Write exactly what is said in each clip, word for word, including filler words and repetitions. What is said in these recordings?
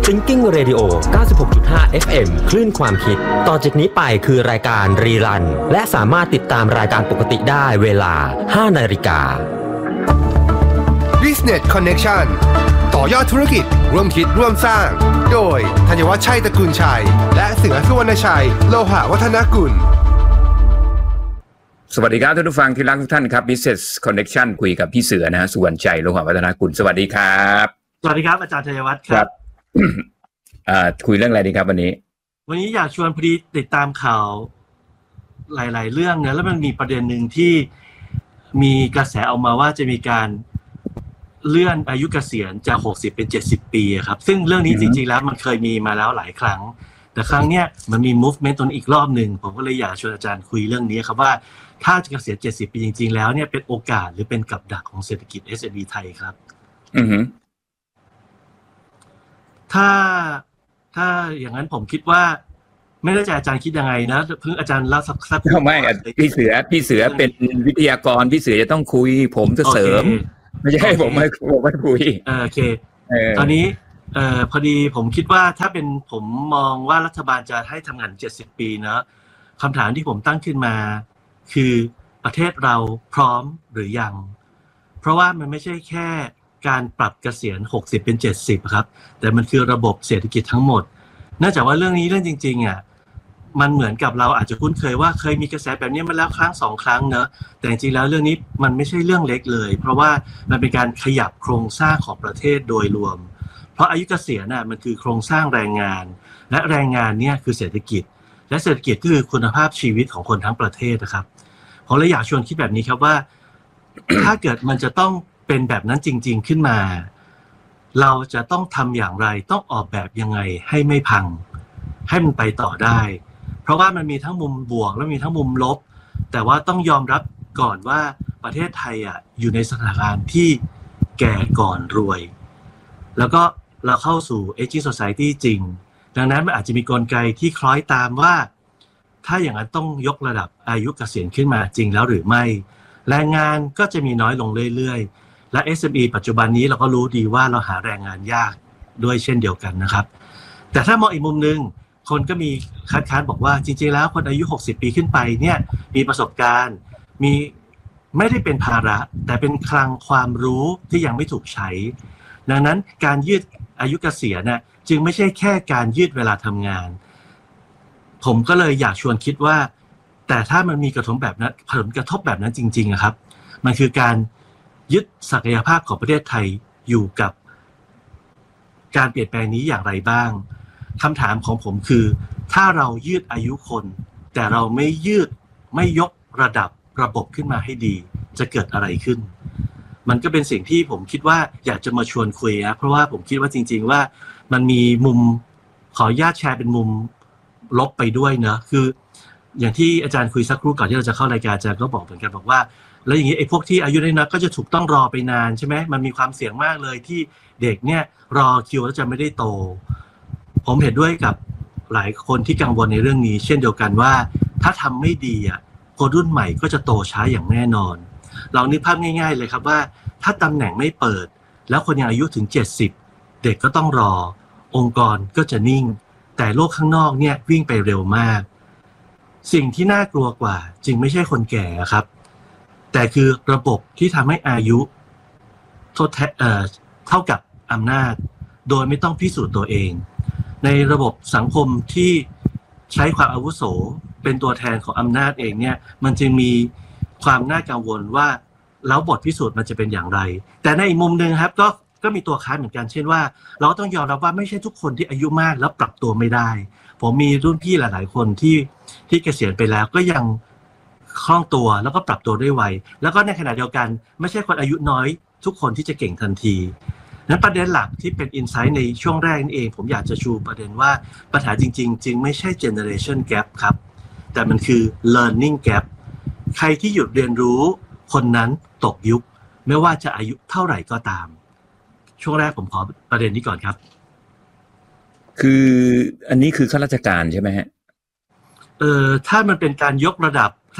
Thinking Radio เก้าสิบหกจุดห้า เอฟ เอ็ม คลื่นความคิดต่อจากนี้ไปคือรายการรีรันและสามารถติดตามรายการปกติได้เวลา ห้านาฬิกา Business Connection ต่อยอดธุรกิจร่วมคิดร่วมสร้างโดยธัญวัฒน์ชัยตระกูลชัยและเสือสุวรรณชัยโลหะวัฒนกุลสวัสดีครับท่านผู้ฟังที่รักทุกท่านครับ Business Connection คุยกับพี่เสือนะฮะสุวรรณชัยโลหะวัฒนกุลสวัสดีครับสวัสดีครับอาจารย์ธัญวัฒน์ครับอ่าคุยเรื่องอะไรดีครับวันนี้วันนี้อยากชวนพอดีติดตามข่าวหลายๆเรื่องนะแล้วมันมีประเด็นหนึ่งที่มีกระแสออกมาว่าจะมีการเลื่อนอายุเกษียณจากหกสิบเป็นเจ็ดสิบปีครับซึ่งเรื่องนี้จริงๆแล้วมันเคยมีมาแล้วหลายครั้งแต่ครั้งเนี้ยมันมี movement ตัวนี้อีกรอบนึงผมก็เลยอยากชวนอาจารย์คุยเรื่องนี้ครับว่าถ้าจะเกษียณเจ็ดสิบปีจริงๆแล้วเนี่ยเป็นโอกาสหรือเป็นกับดักของเศรษฐกิจ เอส เอ็ม อี ไทยครับอือฮึถ้าถ้าอย่างนั้นผมคิดว่าไม่แน่ใจอาจารย์คิดยังไงนะเพิ่งอาจารย์เล่าสักสักไม่พี่เสือพี่เสือเป็นวิทยากรพี่เสือจะต้องคุยผมจะเสริมไม่ใช่ผมไม่ผมไม่คุยโอเคตอนนี้เอ่อพอดีผมคิดว่าถ้าเป็นผมมองว่ารัฐบาลจะให้ทำงานเจ็ดสิบปีเนอะคำถามที่ผมตั้งขึ้นมาคือประเทศเราพร้อมหรือยังเพราะว่ามันไม่ใช่แค่การปรับเกษียณหกสิบเป็นเจ็ดสิบครับแต่มันคือระบบเศรษฐกิจทั้งหมดเนื่องจากว่าเรื่องนี้เรื่องจริงๆอ่ะมันเหมือนกับเราอาจจะคุ้นเคยว่าเคยมีกระแสแบบนี้มาแล้วครั้งสองครั้งเนอะแต่จริงๆแล้วเรื่องนี้มันไม่ใช่เรื่องเล็กเลยเพราะว่ามันเป็นการขยับโครงสร้างของประเทศโดยรวมเพราะอายุเกษียณน่ะมันคือโครงสร้างแรงงานและแรงงานเนี่ยคือเศรษฐกิจและเศรษฐกิจก็คือคุณภาพชีวิตของคนทั้งประเทศนะครับผมเลยอยากชวนคิดแบบนี้ครับว่า ถ้าเกิดมันจะต้องเป็นแบบนั้นจริงๆขึ้นมาเราจะต้องทำอย่างไรต้องออกแบบยังไงให้ไม่พังให้มันไปต่อได้เพราะว่ามันมีทั้งมุมบวกและมีทั้งมุมลบแต่ว่าต้องยอมรับก่อนว่าประเทศไทยอ่ะอยู่ในสถานการณ์ที่แก่ก่อนรวยแล้วก็เราเข้าสู่ Aging Society จริงดังนั้นมันอาจจะมีกลไกที่คล้อยตามว่าถ้าอย่างนั้นต้องยกระดับอายุเกษียณขึ้นมาจริงแล้วหรือไม่แรงงานก็จะมีน้อยลงเรื่อยๆและ เอส เอ็ม อี ปัจจุบันนี้เราก็รู้ดีว่าเราหาแรงงานยากด้วยเช่นเดียวกันนะครับแต่ถ้ามองอีกมุมนึงคนก็มีคัดค้านบอกว่าจริงๆแล้วคนอายุหกสิบปีขึ้นไปเนี่ยมีประสบการณ์มีไม่ได้เป็นภาระแต่เป็นคลังความรู้ที่ยังไม่ถูกใช้ดังนั้นการยืดอายุเกษียณน่ะจึงไม่ใช่แค่การยืดเวลาทำงานผมก็เลยอยากชวนคิดว่าแต่ถ้ามันมีกระทบแบบนั้นผลกระทบแบบนั้นจริงๆอะครับมันคือการยึดศักยภาพของประเทศไทยอยู่กับการเปลี่ยนแปลงนี้อย่างไรบ้างคำถามของผมคือถ้าเรายืดอายุคนแต่เราไม่ยืดไม่ยกระดับระบบขึ้นมาให้ดีจะเกิดอะไรขึ้นมันก็เป็นสิ่งที่ผมคิดว่าอยากจะมาชวนคุยนะเพราะว่าผมคิดว่าจริงๆว่ามันมีมุมขออนุญาตแชร์เป็นมุมลบไปด้วยเนอะคืออย่างที่อาจารย์คุยสักครู่ก่อนที่เราจะเข้ารายการอาจารย์ก็บอกเหมือนกันบอกว่าแล้วอย่างนี้ไอ้พวกที่อายุน้อยๆก็จะถูกต้องรอไปนานใช่ไหมมันมีความเสี่ยงมากเลยที่เด็กเนี่ยรอคิวแล้วจะไม่ได้โตผมเห็นด้วยกับหลายคนที่กังวลในเรื่องนี้เช่นเดียวกันว่าถ้าทำไม่ดีอ่ะคนรุ่นใหม่ก็จะโตช้าอย่างแน่นอนเรานึกภาพง่ายๆเลยครับว่าถ้าตำแหน่งไม่เปิดแล้วคนยังอายุถึงเจ็ดสิบเด็กก็ต้องรอองค์กรก็จะนิ่งแต่โลกข้างนอกเนี่ยวิ่งไปเร็วมากสิ่งที่น่ากลัวกว่าจึงไม่ใช่คนแก่ครับแต่คือระบบที่ทำให้อายุเท่าเอ่อเท่ากับอำนาจโดยไม่ต้องพิสูจน์ตัวเองในระบบสังคมที่ใช้ความอาวุโสเป็นตัวแทนของอำนาจเองเนี่ยมันจึงมีความน่ากังวลว่าแล้วบทพิสูจน์มันจะเป็นอย่างไรแต่ในอีกมุมนึงครับก็ก็มีตัวค้านเหมือนกันเช่นว่าเราต้องยอมรับว่าไม่ใช่ทุกคนที่อายุมากแล้วปรับตัวไม่ได้ผมมีรุ่นพี่หลายๆคนที่ที่เกษียณไปแล้วก็ยังคล่องตัวแล้วก็ปรับตัวได้ไวแล้วก็ในขณะเดียวกันไม่ใช่คนอายุน้อยทุกคนที่จะเก่งทันทีนั้นประเด็นหลักที่เป็นอินไซต์ในช่วงแรกนี่เองผมอยากจะชูประเด็นว่าปัญหาจริงๆจึงไม่ใช่ generation gap ครับแต่มันคือ learning gap ใครที่หยุดเรียนรู้คนนั้นตกยุคไม่ว่าจะอายุเท่าไหร่ก็ตามช่วงแรกผมขอประเด็นนี้ก่อนครับคืออันนี้คือข้าราชการใช่ไหมฮะเออถ้ามันเป็นการยกระดับ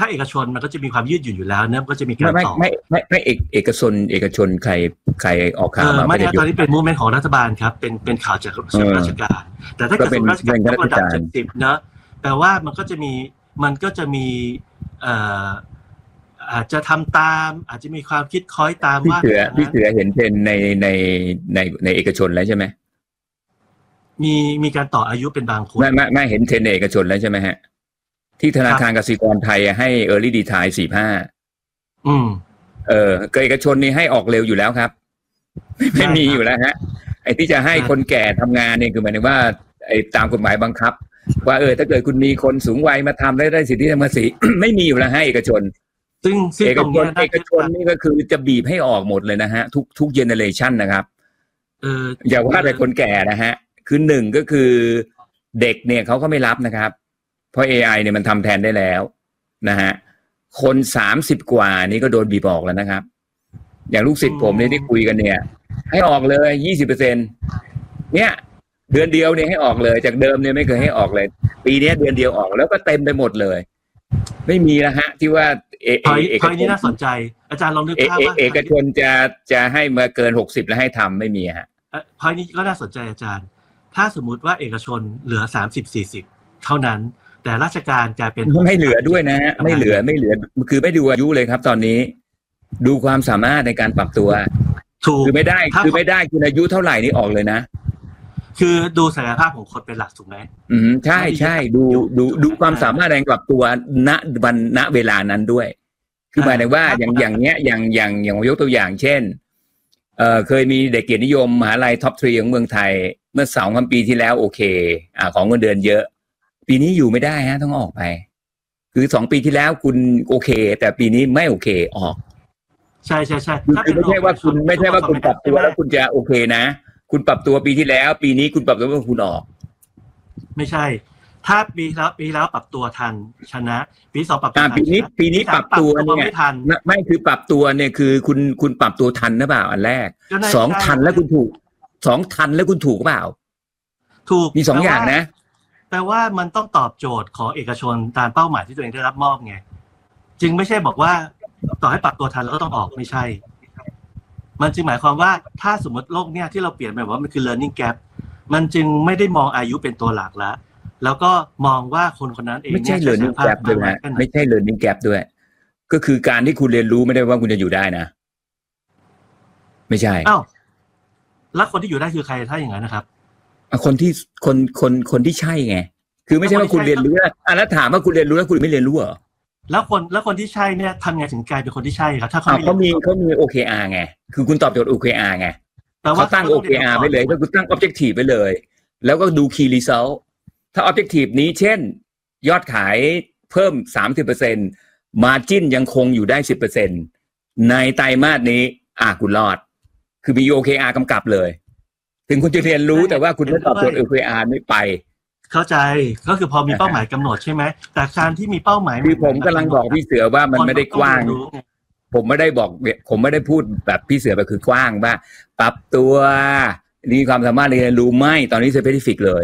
ถ้าเอกชนมันก็จะมีความยืดหยุ่นอยู่แล้วเนี่ยก็จะมีการต่อไม่ไม่ไม่เอกเอกชนเอกชนใครใครออกข่าวมาไม่ใช่ตอนนี้เป็นมูฟเมนต์ของรัฐบาลครับเป็นเป็นข่าวจากส่วนราชการแต่ถ้าเกิดส่วนราชการระดับเจ็ดสิบเนอะแปลว่ามันก็จะมีมันก็จะมีเอ่ออาจจะทำตามอาจจะมีความคิดคล้อยตามว่าพี่เสือพี่เสือเห็นเป็นในในในในเอกชนแล้วใช่ไหมมีมีการต่ออายุเป็นบางคนไม่ไม่ไม่เห็นเทรนเอกชนแล้วใช่ไหมฮะที่ธนาคารกสิกรไทยให้ Early Retire สี่สิบห้าอืมเออเอกชนนี่ให้ออกเร็วอยู่แล้วครับไม่ไม่มีอยู่แล้วฮะไอ้ที่จะให้คนแก่ทำงานเนี่ยคือหมายถึงว่าไอ้ตามกฎหมายบังคับว่าเออถ้าเกิดคุณมีคนสูงวัยมาทำได้ได้สิทธิทางภาษีไม่มีอยู่แล้วให้เอกชนซึ่งเอกชนเอกชนนี่ก็คือจะบีบให้ออกหมดเลยนะฮะทุกทุกเจเนเรชันนะครับเอออย่าว่าแต่คนแก่นะฮะคือหนึ่งก็คือเด็กเนี่ยเขาก็ไม่รับนะครับเพราะ เอ ไอ เนี่ยมันทำแทนได้แล้วนะฮะคนสามสิบกว่านี่ก็โดนบีบออกแล้วนะครับอย่างลูกศิษย์ผมเนี่ยที่คุยกันเนี่ยให้ออกเลย ยี่สิบเปอร์เซ็นต์ เนี่ยเดือนเดียวเนี่ยให้ออกเลยจากเดิมเนี่ยไม่เคยให้ออกเลยปีนี้เดือนเดียวออกแล้วก็เต็มไปหมดเลยไม่มีแล้วฮะที่ว่าเอเอเอกชนนี้น่าสนใจอาจารย์ลองนึกภาพว่าเอกชนจะจะให้มาเกินหกสิบแล้วให้ทำไม่มีฮะพอยนี้ก็น่าสนใจอาจารย์ถ้าสมมุติว่าเอกชนเหลือสามสิบ สี่สิบเท่านั้นแต่ราชการกลายเป็นไม่เหลือด้วยนะฮะไม่เหลือไม่เหลือคือไม่ดูอายุเลยครับตอนนี้ดูความสามารถในการปรับตัวคือไม่ได้คือไม่ได้คุณอายุเท่าไหร่นี่ออกเลยนะคือดูศักยภาพของคนเป็นหลักถูกไหมอืมใช่ใช่ดูดูดูความสามารถในการปรับตัวณวันณเวลานั้นด้วยคือหมายถึงว่าอย่างอย่างเนี้ยอย่างอย่างอย่างยกตัวอย่างเช่นเอ่อเคยมีเด็กเกียรตินิยมมหาลัยท็อปทรีของเมืองไทยเมื่อสองพันปีที่แล้วโอเคอ่าของเงินเดือนเยอะปีนี้อยู่ไม่ได้ฮะต้องออกไปคือสองปีที่แล้วคุณโอเคแต่ปีนี้ไม่โอเคออกใช่ใช่ใช่คือไม่ใช่ว่าคุณไม่ใช่ว่าคุณปรับตัวแล้วคุณจะโอเคนะคุณปรับตัวปีที่แล้วปีนี้คุณปรับตัวว่าคุณออกไม่ใช่ถ้าปีแล้วปีแล้วปรับตัวทันชนะปีสองปรับตัวทันปีนี้ปีนี้ปรับตัวเนี่ยไม่คือปรับตัวเนี่ยคือคุณคุณปรับตัวทันหรือเปล่าอันแรกสองทันแล้วคุณถูกสองทันแล้วคุณถูกหรือเปล่าถูกมีสองอย่างนะแปลว่ามันต้องตอบโจทย์ของเอกชนตามเป้าหมายที่ตัวเองได้รับมอบไงจึงไม่ใช่บอกว่าต่อให้ปรับตัวทันแล้วก็ต้องออกไม่ใช่มันจึงหมายความว่าถ้าสมมติโลกเนี้ยที่เราเปลี่ยนไปว่ามันคือ learning gap มันจึงไม่ได้มองอายุเป็นตัวหลักแล้วแล้วก็มองว่าคนคนนั้นเองไม่ใช่ learning gap ด้วยนะไม่ใช่ learning gap ด้วยก็คือการที่คุณเรียนรู้ไม่ได้ว่าคุณจะอยู่ได้นะไม่ใช่อ้าวแล้วคนที่อยู่ได้คือใครถ้าอย่างนั้นนะครับคนที่คนคนคนที่ใช่ไงคือไม่ใช่ว่าคุณเรียนรู้แล้วอ่ะแล้วถามว่าคุณเรียนรู้แล้วคุณไม่เรียนรู้เหรอแล้วคนแล้วคนที่ใช่เนี่ยทำไงถึงกลายเป็นคนที่ใช่ครับถ้าเขาเขามีเขามี โอ เค อาร์ ไงคือคุณตอบโจทย์ โอ เค อาร์ ไงเขาตั้ง โอ เค อาร์ ไว้เลยก็คือตั้ง objective ไว้เลยแล้วก็ดู key result ถ้า objective นี้เช่นยอดขายเพิ่ม สามสิบเปอร์เซ็นต์ margin ยังคงอยู่ได้ สิบเปอร์เซ็นต์ ในไตรมาสนี้อ่ะคุณรอดคือมี โอ เค อาร์ กำกับเลยถึงคุณจะเรียนรู้แต่ว่าคุณไม่ตอบโจทย์ โอ เค อาร์ ไม่ไปเข้าใจก็คือพอมีเป้าหมายกำหนดใช่ไหมแต่การที่มีเป้าหมายคือผมกำลังบอกพี่เสือว่ามันไม่ได้กว้างผมไม่ได้บอกผมไม่ได้พูดแบบพี่เสือแบบคือกว้างว่าปรับตัวมีความสามารถเรียนรู้ไม่ตอนนี้ specific เลย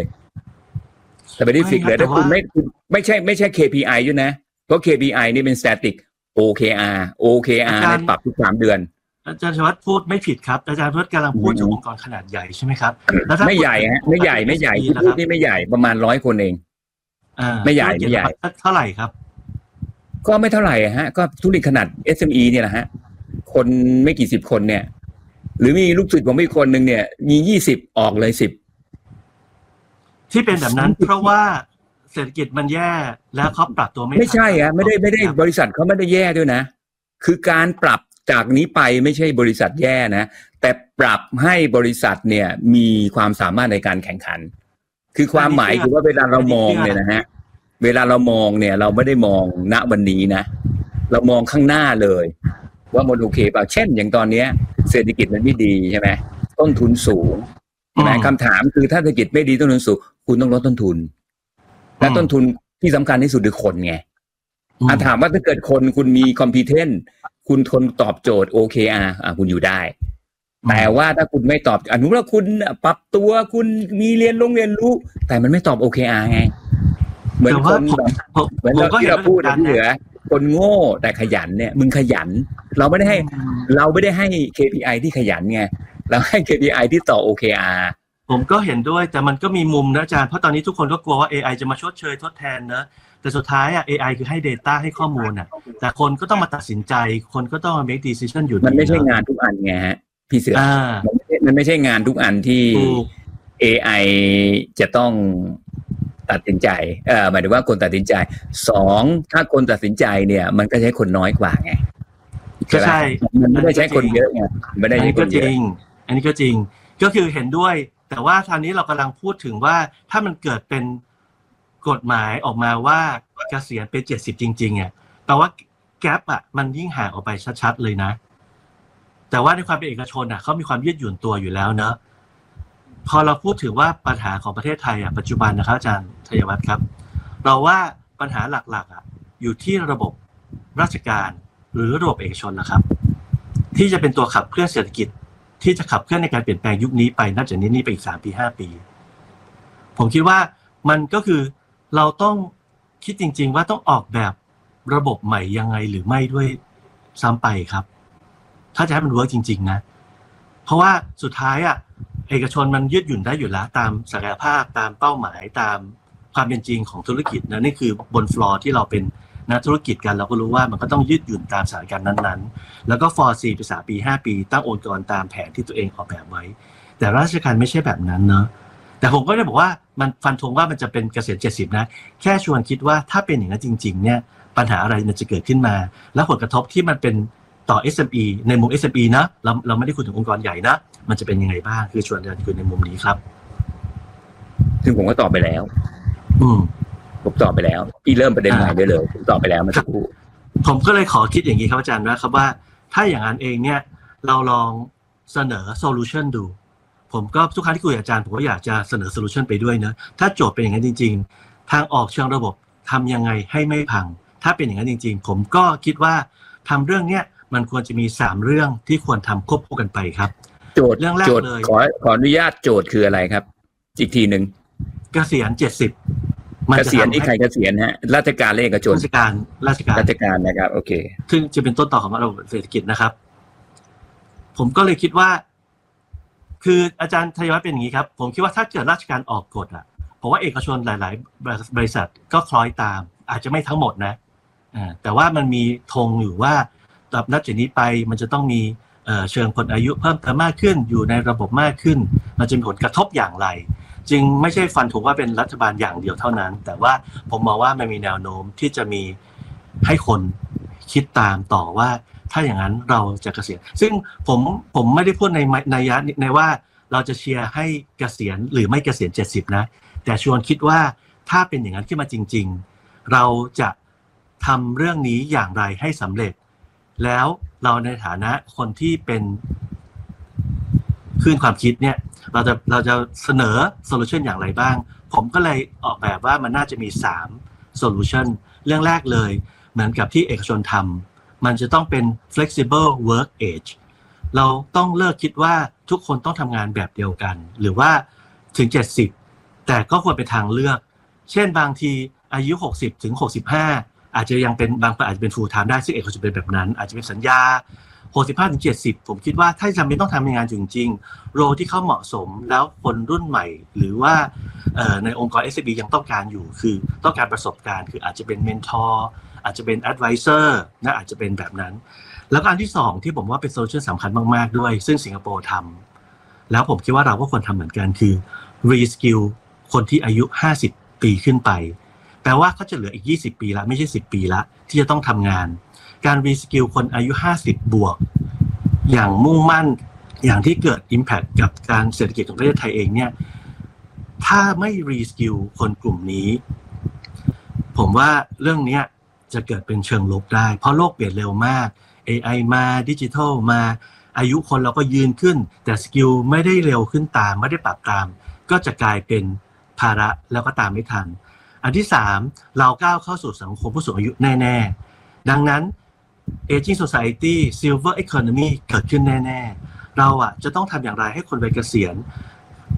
specific เลยถ้าคุณไม่ไม่ใช่ไม่ใช่ เค พี ไอ ด้วยนะเพราะ เค พี ไอ นี่เป็น static โอ เค อาร์ โอ เค อาร์ เนี่ยปรับทุกสามเดือนอาจารย์ชวัฒน์พูดไม่ผิดครับอาจารย์ชวัฒน์กำลังพูดถึงองค์กรขนาดใหญ่ใช่ไหมครับไม่ใหญ่ฮะไม่ใหญ่ไม่ใหญ่ที่พูดนี่ไม่ใหญ่ประมาณร้อยคนเองไม่ใหญ่ไม่ใหญ่เท่าไหร่ครับก็ไม่เท่าไหร่ฮะก็ธุรกิจขนาด เอส เอ็ม อี เนี่ยแหละฮะคนไม่กี่สิบคนเนี่ยหรือมีลูกศิษย์ผมอีกคนนึงเนี่ยมียี่สิบออกเลยสิบที่เป็นแบบนั้นเพราะว่าเศรษฐกิจมันแย่แล้วเขาปรับตัวไม่ไม่ใช่ฮะไม่ได้ไม่ได้บริษัทเขาไม่ได้แย่ด้วยนะคือการปรับจากนี้ไปไม่ใช่บริษัทแย่นะแต่ปรับให้บริษัทเนี่ยมีความสามารถในการแข่งขันคือความหมายคือว่าเวลาเรามองเนี่ยนะฮะเวลาเรามองเนี่ยเราไม่ได้มองณวันนี้นะเรามองข้างหน้าเลยว่ามันโอเคเปล่าเช่นอย่างตอนนี้เศรษฐกิจมันไม่ดีใช่ไหมต้นทุนสูงใช่ไหมคำถามคือถ้าเศรษฐกิจไม่ดีต้นทุนสูงคุณต้องลดต้นทุนและต้นทุนที่สำคัญที่สุดคือคนไงถามว่าถ้าเกิดคนคุณมี competentคุณทนตอบโจทย์ โอ เค อาร์ อ่ะคุณอยู่ได้แต่ว่าถ้าคุณไม่ตอบอนุว่าคุณปรับตัวคุณมีเรียนลงเรียนรู้แต่มันไม่ตอบ โอ เค อาร์ ไงเหมือนคนแบบเหมือนที่เราพูดนะพี่เหลือคนโง่แต่ขยันเนี่ยมึงขยันเราไม่ได้ให้เราไม่ได้ให้ เค พี ไอ ที่ขยันไงเราให้ เค พี ไอ ที่ต่อ โอ เค อาร์ผมก็เห็นด้วยแต่มันก็มีมุมนะอาจารย์เพราะตอนนี้ทุกคนก็กลัวว่า เอ ไอ จะมาชดเชยทดแทนนะแต่สุดท้ายอ่ะ เอ ไอ คือให้ data ให้ข้อมูลอ่ะแต่คนก็ต้องมาตัดสินใจคนก็ต้องมา make decision อยู่ดีมันไม่ใช่งานทุกอันไงฮะพี่เสือมันไม่มันไม่ใช่งานทุกอันที่ เอ ไอ จะต้องตัดสินใจเอ่อหมายถึงว่าคนตัดสินใจสองถ้าคนตัดสินใจเนี่ยมันก็ใช้คนน้อยกว่าไงก็ใช่มันไม่ได้ใช้คนเยอะไงไม่ได้ใช้คนเยอะอันนี้ก็จริงก็คือเห็นด้วยแต่ว่าทางนี้เรากำลังพูดถึงว่าถ้ามันเกิดเป็นกฎหมายออกมาว่าเกษียณเป็นเจ็ดสิบจริงๆอ่ะแปลว่าแกปอ่ะมันยิ่งห่างออกไปชัดๆเลยนะแต่ว่าในความเป็นเอกชนอ่ะเขามีความยืดหยุ่นตัวอยู่แล้วเนอะพอเราพูดถึงว่าปัญหาของประเทศไทยอ่ะปัจจุบันนะครับอาจารย์ธัญวัฒน์ครับเราว่าปัญหาหลักๆอ่ะอยู่ที่ระบบราชการหรือระบบเอกชนนะครับที่จะเป็นตัวขับเคลื่อนเศรษฐกิจที่จะขับเคลื่อนในการเปลี่ยนแปลงยุคนี้ไปนับจากนี้นี่ไปอีกสามปีห้าปีผมคิดว่ามันก็คือเราต้องคิดจริงๆว่าต้องออกแบบระบบใหม่ยังไงหรือไม่ด้วยซ้ำไปครับถ้าจะให้มันเวิร์กจริงๆนะเพราะว่าสุดท้ายอ่ะเอกชนมันยืดหยุ่นได้อยู่แล้วตามศักยภาพตามเป้าหมายตามความเป็นจริงของธุรกิจนะนี่คือบนฟลอร์ที่เราเป็นนักธุรกิจกันเราก็รู้ว่ามันก็ต้องยืดหยุ่นตามสถานการณ์นั้นๆแล้วก็ฟอร์สี่ปีสามปีห้าปีตั้งองค์กรตามแผนที่ตัวเองออกแบบไว้แต่ราชการไม่ใช่แบบนั้นเนาะแต่ผมก็ได้บอกว่ามันฟันธงว่ามันจะเป็นเกษียณเจ็ดสิบนะแค่ชวนคิดว่าถ้าเป็นอย่างนั้นจริงๆเนี่ยปัญหาอะไรมันจะเกิดขึ้นมาแล้วผลกระทบที่มันเป็นต่อ เอส เอ็ม อี ในมุม เอส เอ็ม อี นะเราเราไม่ได้คุยถึงองค์กรใหญ่นะมันจะเป็นยังไงบ้างคือชวนกันคุยในมุมนี้ครับซึ่งผมก็ตอบไปแล้วอืมผมตอบไปแล้วพี่เริ่มประเด็นใหม่ได้เลยผมตอบไปแล้วเมื่อสักครู่ผมก็เลยขอคิดอย่างนี้ครับอาจารย์นะครับว่าถ้าอย่างนั้นเองเนี่ยเราลองเสนอโซลูชันดูผมก็ทุกครั้งที่คุยกับอาจารย์ผมก็อยากจะเสนอโซลูชันไปด้วยเนอะถ้าโจทย์เป็นอย่างนั้นจริงๆทางออกเชิงระบบทำยังไงให้ไม่พังถ้าเป็นอย่างนั้นจริงๆผมก็คิดว่าทำเรื่องเนี้ยมันควรจะมีสามเรื่องที่ควรทำควบคู่กันไปครับโจทย์เรื่องแรกเลยขอขออนุญาตโจทย์คืออะไรครับอีกทีนึงเกษียณเจ็ดสิบเกษียณที่ใครเกษียณฮะราชการและเอกชนราชการราชการราชการนะครับโอเคซึ่งจะเป็นต้นต่อของระบบเศรษฐกิจนะครับผมก็เลยคิดว่าคืออาจารย์ธัญวัฒน์เป็นอย่างนี้ครับผมคิดว่าถ้าเกิดราชการออกกฎอ่ะผมว่าเอกชนหลายๆบริษัทก็คล้อยตามอาจจะไม่ทั้งหมดนะแต่ว่ามันมีธงอยู่ว่าต่อนับจากนี้ไปมันจะต้องมีเชิงคนอายุเพิ่มเติมมากขึ้นอยู่ในระบบมากขึ้นมันจะมีผลกระทบอย่างไรจึงไม่ใช่ฟันธงว่าเป็นรัฐบาลอย่างเดียวเท่านั้นแต่ว่าผมมองว่ามันมีแนวโน้มที่จะมีให้คนคิดตามต่อว่าถ้าอย่างนั้นเราจะเกษียณซึ่งผมผมไม่ได้พูดในนัยยะในว่าเราจะเชียร์ให้เกษียณหรือไม่เกษียณเจ็ดสิบนะแต่ชวนคิดว่าถ้าเป็นอย่างนั้นขึ้นมาจริงๆเราจะทำเรื่องนี้อย่างไรให้สำเร็จแล้วเราในฐานะคนที่เป็นคลื่นความคิดเนี่ยเราจะเราจะเสนอโซลูชันอย่างไรบ้างผมก็เลยออกแบบว่ามันน่าจะมีสามโซลูชันเรื่องแรกเลยเหมือนกับที่เอกชนทำมันจะต้องเป็น flexible work age เราต้องเลิกคิดว่าทุกคนต้องทำงานแบบเดียวกันหรือว่าถึงเจ็ดสิบแต่ก็ควรเป็นทางเลือกเช่นบางทีอายุหกสิบถึงหกสิบห้าอาจจะยังเป็นบางคนอาจจะเป็น full time ได้ซึ่งเอกชนเป็นแบบนั้นอาจจะเป็นสัญญาหกสิบห้าถึงเจ็ดสิบผมคิดว่าถ้าจำเป็นต้องทำงานจริงๆโรที่เขาเหมาะสมแล้วคนรุ่นใหม่หรือว่าในองค์กร เอส เอ็ม อี ยังต้องการอยู่คือต้องการประสบการณ์คืออาจจะเป็นเมนทอร์อาจจะเป็นแอดไวเซอร์นะอาจจะเป็นแบบนั้นแล้วก็อันที่สองที่ผมว่าเป็นโซลูชันสำคัญมากๆด้วยซึ่งสิงคโปร์ทำแล้วผมคิดว่าเราก็ควรทำเหมือนกันคือ reskill คนที่อายุห้าสิบปีขึ้นไปแปลว่าเขาจะเหลืออีกยี่สิบปีละไม่ใช่สิบปีละที่จะต้องทำงานการรีสกิลคนอายุห้าสิบบวกอย่างมุ่งมั่นอย่างที่เกิด impact กับการเศรษฐกิจของประเทศไทยเองเนี่ยถ้าไม่รีสกิลคนกลุ่มนี้ผมว่าเรื่องนี้จะเกิดเป็นเชิงลบได้เพราะโลกเปลี่ยนเร็วมาก เอ ไอ มาดิจิทัลมาอายุคนเราก็ยืนขึ้นแต่สกิลไม่ได้เร็วขึ้นตามไม่ได้ปรับตามก็จะกลายเป็นภาระแล้วก็ตามไม่ทันอันที่สามเราก้าวเข้าสู่สังคมผู้สูงอายุแน่ๆดังนั้น Aging Society Silver Economy เกิดขึ้นแน่ๆเราอ่ะจะต้องทำอย่างไรให้คนวัยเกษียณ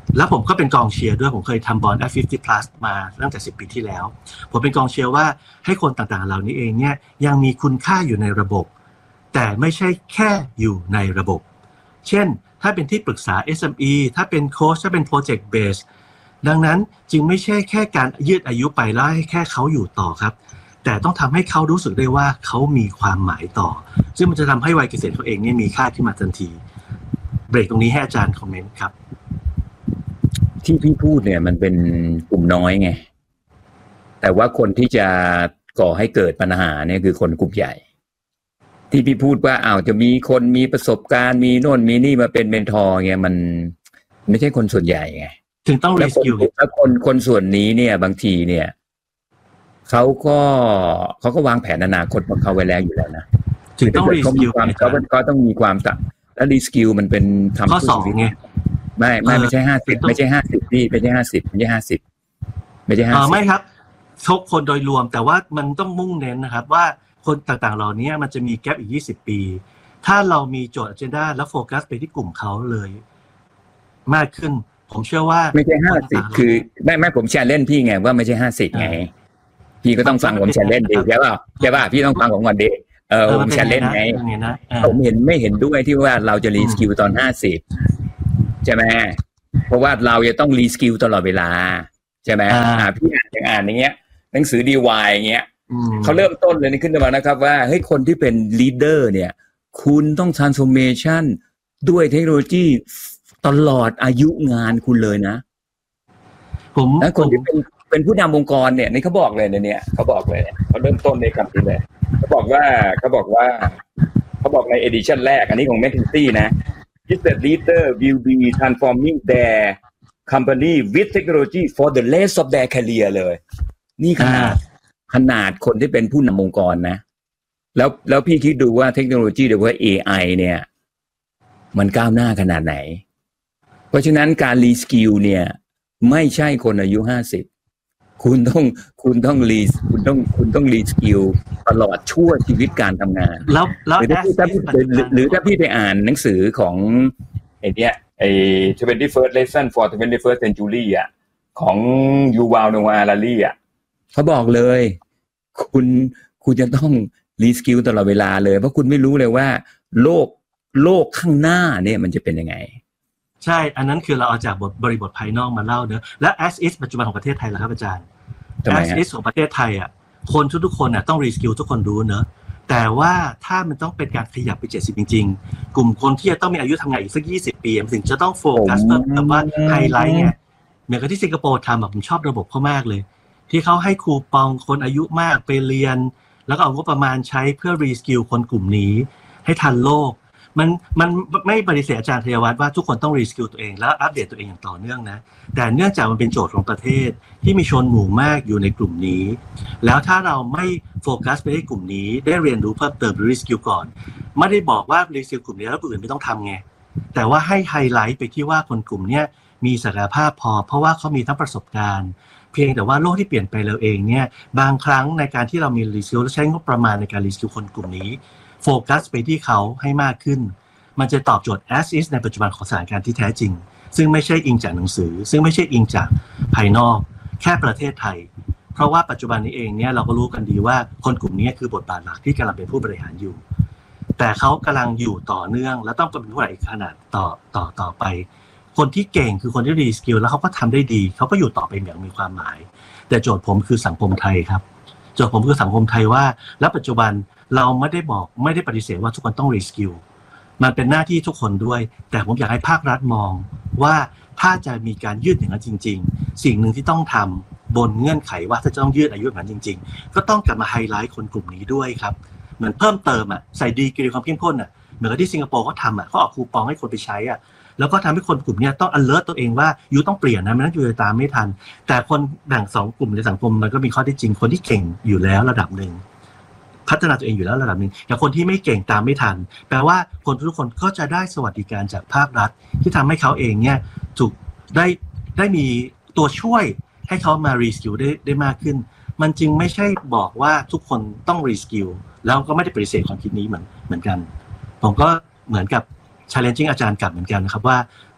แล้วผมก็เป็นกองเชียร์ด้วยผมเคยทำบอล F ห้าสิบ plus มาตั้งแต่สิบปีที่แล้วผมเป็นกองเชียร์ว่าให้คนต่างๆเหล่านี้เองเนี่ยยังมีคุณค่าอยู่ในระบบแต่ไม่ใช่แค่อยู่ในระบบเช่นถ้าเป็นที่ปรึกษา เอส เอ็ม อี ถ้าเป็นโค้ชถ้าเป็น project base ดังนั้นจึงไม่ใช่แค่การยืดอายุไปแล้วให้แค่เขาอยู่ต่อครับแต่ต้องทำให้เขารู้สึกได้ว่าเขามีความหมายต่อซึ่งมันจะทำให้วัยเกษียณเขาเองเนี่ยมีค่าขึ้นมาทันทีเบรกตรงนี้ให้อาจารย์คอมเมนต์ครับที่พี่พูดเนี่ยมันเป็นกลุ่มน้อยไงแต่ว่าคนที่จะก่อให้เกิดปัญหาเนี่ยคือคนกลุ่มใหญ่ที่พี่พูดว่าอ้าวจะมีคนมีประสบการณ์มีโน่นมีนี่มาเป็นเมนทอร์เงี้ยมันไม่ใช่คนส่วนใหญ่ไงถึงต้องรีสกิลแล้วคนคนส่วนนี้เนี่ยบางทีเนี่ยเขาก็เขาก็วางแผนอนาคตของเขาไว้แล้วอยู่แล้วนะถึงต้องรีสกิลเขาก็ต้องมีความต่างแล้วรีสกิลมันเป็นทำข้อสองไงไม่ไม่ไม่ใช่ห้าสิบไม่ใช่ห้าสิบพี่ไม่ใช่ห้าสิบไม่ใช่ห้าสิบไม่ใช่ห้าสิบไม่ครับทุกคนโดยรวมแต่ว่ามันต้องมุ่งเน้นนะครับว่าคนต่างๆเหล่านี้มันจะมีแกปอีกยี่สิบปีถ้าเรามีโจทย์ agenda แล้วโฟกัสไปที่กลุ่มเขาเลยมากขึ้นผมเชื่อว่าไม่ใช่ห้าสิบคือไม่ไม่ผมแชร์เล่นพี่ไงว่าไม่ใช่ห้าสิบไงพี่ก็ต้องฟังผมแชร์เล่นดีใช่ป่ะใช่ป่ะพี่ต้องฟังผมก่อนดิเออผมแชร์เล่นไงผมเห็นไม่เห็นด้วยที่ว่าเราจะรีสกิลตอนห้าสิบใช่ไหมเพราะว่าเราจะต้องรีสกิลตลอดเวลาใช่ไหมอ่าพี่อ่านอย่างอ่านอย่างเงี้ยหนังสือ ดี วาย อย่างเงี้ยเขาเริ่มต้นเลยนี่ขึ้นมานะครับว่าเฮ้ยคนที่เป็นลีดเดอร์เนี่ยคุณต้อง transformation ด้วยเทคโนโลยีตลอดอายุงานคุณเลยนะผมแล้วคนที่เป็นเป็นผู้นำองค์กรเนี่ยนี่เขาบอกเลยเนี่ยเขาบอกเลยเขาเริ่มต้นในคำนี้เลยเขาบอกว่าเขาบอกว่าเขาบอกใน edition แรกอันนี้ของ McKinsey นะ is the leader will be transforming their company with technology for the rest of their career เลยนี่ขนาดขนาดคนที่เป็นผู้นำองค์กรนะแล้วแล้วพี่คิดดูว่าเทคโนโลยีโดยเฉพาะ เอ ไอ เนี่ยมันก้าวหน้าขนาดไหนเพราะฉะนั้นการรีสกิลเนี่ยไม่ใช่คนอายุห้าสิบคุณต้องคุณต้องรีคุณต้องคุณต้องรีสกิลตลอดชั่วชีวิตการทำงานแล้วแล้วหรือถ้าพี่หรือถ้าพี่ไปอ่านหนังสือของไอ้เนี้ยไอ้ twenty-first lesson for twenty-first century อ่ะของยูวัล โนอา ฮารารีอ่ะเขาบอกเลยคุณคุณจะต้องรีสกิลตลอดเวลาเลยเพราะคุณไม่รู้เลยว่าโลกโลกข้างหน้าเนี่ยมันจะเป็นยังไงใช่อันนั้นคือเราเอาจากบทบริบทภายนอกมาเล่าเนอะและ as is ปัจจุบันของประเทศไทยล่ะครับอาจารย์ as is ของประเทศไทยอ่ะคนทุกๆคนน่ะต้องรีสกิลทุกคนรู้เนอะแต่ว่าถ้ามันต้องเป็นการขยับไปเจ็ดสิบจริงๆกลุ่มคนที่จะต้องมีอายุทำงานอีกสักยี่สิบปีมันถึงจะต้องโฟกัสเพิ่มแต่ว่าไฮไลท์ไงเหมือนกับที่สิงคโปร์ทำแบบผมชอบระบบเขามากเลยที่เขาให้คูปองคนอายุมากไปเรียนแล้วก็เอางบประมาณใช้เพื่อรีสกิลคนกลุ่มนี้ให้ทันโลกมันมันไม่ปฏิเสธอาจารย์ธัญวัฒน์ว่าทุกคนต้องรีสกิลตัวเองและอัปเดตตัวเองอย่างต่อเนื่องนะแต่เนื่องจากมันเป็นโจทย์ของประเทศที่มีชนหมู่มากอยู่ในกลุ่มนี้แล้วถ้าเราไม่โฟกัสไปที่กลุ่มนี้ได้เรียนรู้เพิ่มเติมรีสกิลก่อนไม่ได้บอกว่ารีสกิลกลุ่มนี้แล้วกลุ่มอื่นไม่ต้องทำไงแต่ว่าให้ไฮไลท์ไปที่ว่าคนกลุ่มนี้มีศักยภาพพอเพราะว่าเขามีทั้งประสบการณ์เพียงแต่ว่าโลกที่เปลี่ยนไปเราเองเนี่ยบางครั้งในการที่เรามีรีสกิลและใช้งบประมาณในการรีสกิลคนกลุ่มนี้โฟกัสไปที่เขาให้มากขึ้นมันจะตอบโจทย์ as is ในปัจจุบันของสถานการณ์ที่แท้จริงซึ่งไม่ใช่อิงจากหนังสือซึ่งไม่ใช่อิงจากภายนอกแค่ประเทศไทยเพราะว่าปัจจุบันนี้เองเนี่ยเราก็รู้กันดีว่าคนกลุ่มนี้คือบทบาทหลักที่กำลังเป็นผู้บริหารอยู่แต่เขากำลังอยู่ต่อเนื่องและต้องเป็นผู้บริหารอีกขนาดต่อต่อต่อไปคนที่เก่งคือคนที่รีสกิลแล้วเขาก็ทำได้ดีเขาก็อยู่ต่อไปอย่างมีความหมายแต่โจทย์ผมคือสังคมไทยครับโจทย์ผมคือสังคมไทยว่าและปัจจุบันเราไม่ได้บอกไม่ได้ปฏิเสธว่าทุกคนต้องรีสกิลมันเป็นหน้าที่ทุกคนด้วยแต่ผมอยากให้ภาครัฐมองว่าถ้าจะมีการยืดอย่างนั้นจริงๆสิ่งหนึ่งที่ต้องทำบนเงื่อนไขว่าถ้าจะต้องยืดอายุอย่างนั้นจริงๆก็ต้องกลับมาไฮไลท์คนกลุ่มนี้ด้วยครับเหมือนเพิ่มเติมอ่ะใส่ดีกรีความเข้มข้นอ่ะเหมือนกับที่สิงคโปร์เขาทำอ่ะเขาออกคูปองให้คนไปใช้อ่ะแล้วก็ทำให้คนกลุ่มนี้ต้อง alert ตัวเองว่ายูต้องเปลี่ยนนะไม่งั้นยูจะตามไม่ทันแต่คนแบ่งสองกลุ่มในสังคมมันก็มีข้อที่จริงคนที่เก่งอยู่แล้วระดับหนึ่งพัฒนาตัวเองอยู่แล้วระดับหนึ่งแต่คนที่ไม่เก่งตามไม่ทันแปลว่าคนทุกคนก็จะได้สวัสดิการจากภาครัฐที่ทำให้เขาเองเนี่ยถูกได้ได้มีตัวช่วยให้เขามารีสกิลได้ได้มากขึ้นมันจึงไม่ใช่บอกว่าทุกคนต้องรีสกิลแล้วก็ไม่ได้ปฏิเสธความคิดนี้เหมือนเหมือนกันผมก็เหมือนกับchallenging อาจารย์กลับเหมือนกันนะครับว่า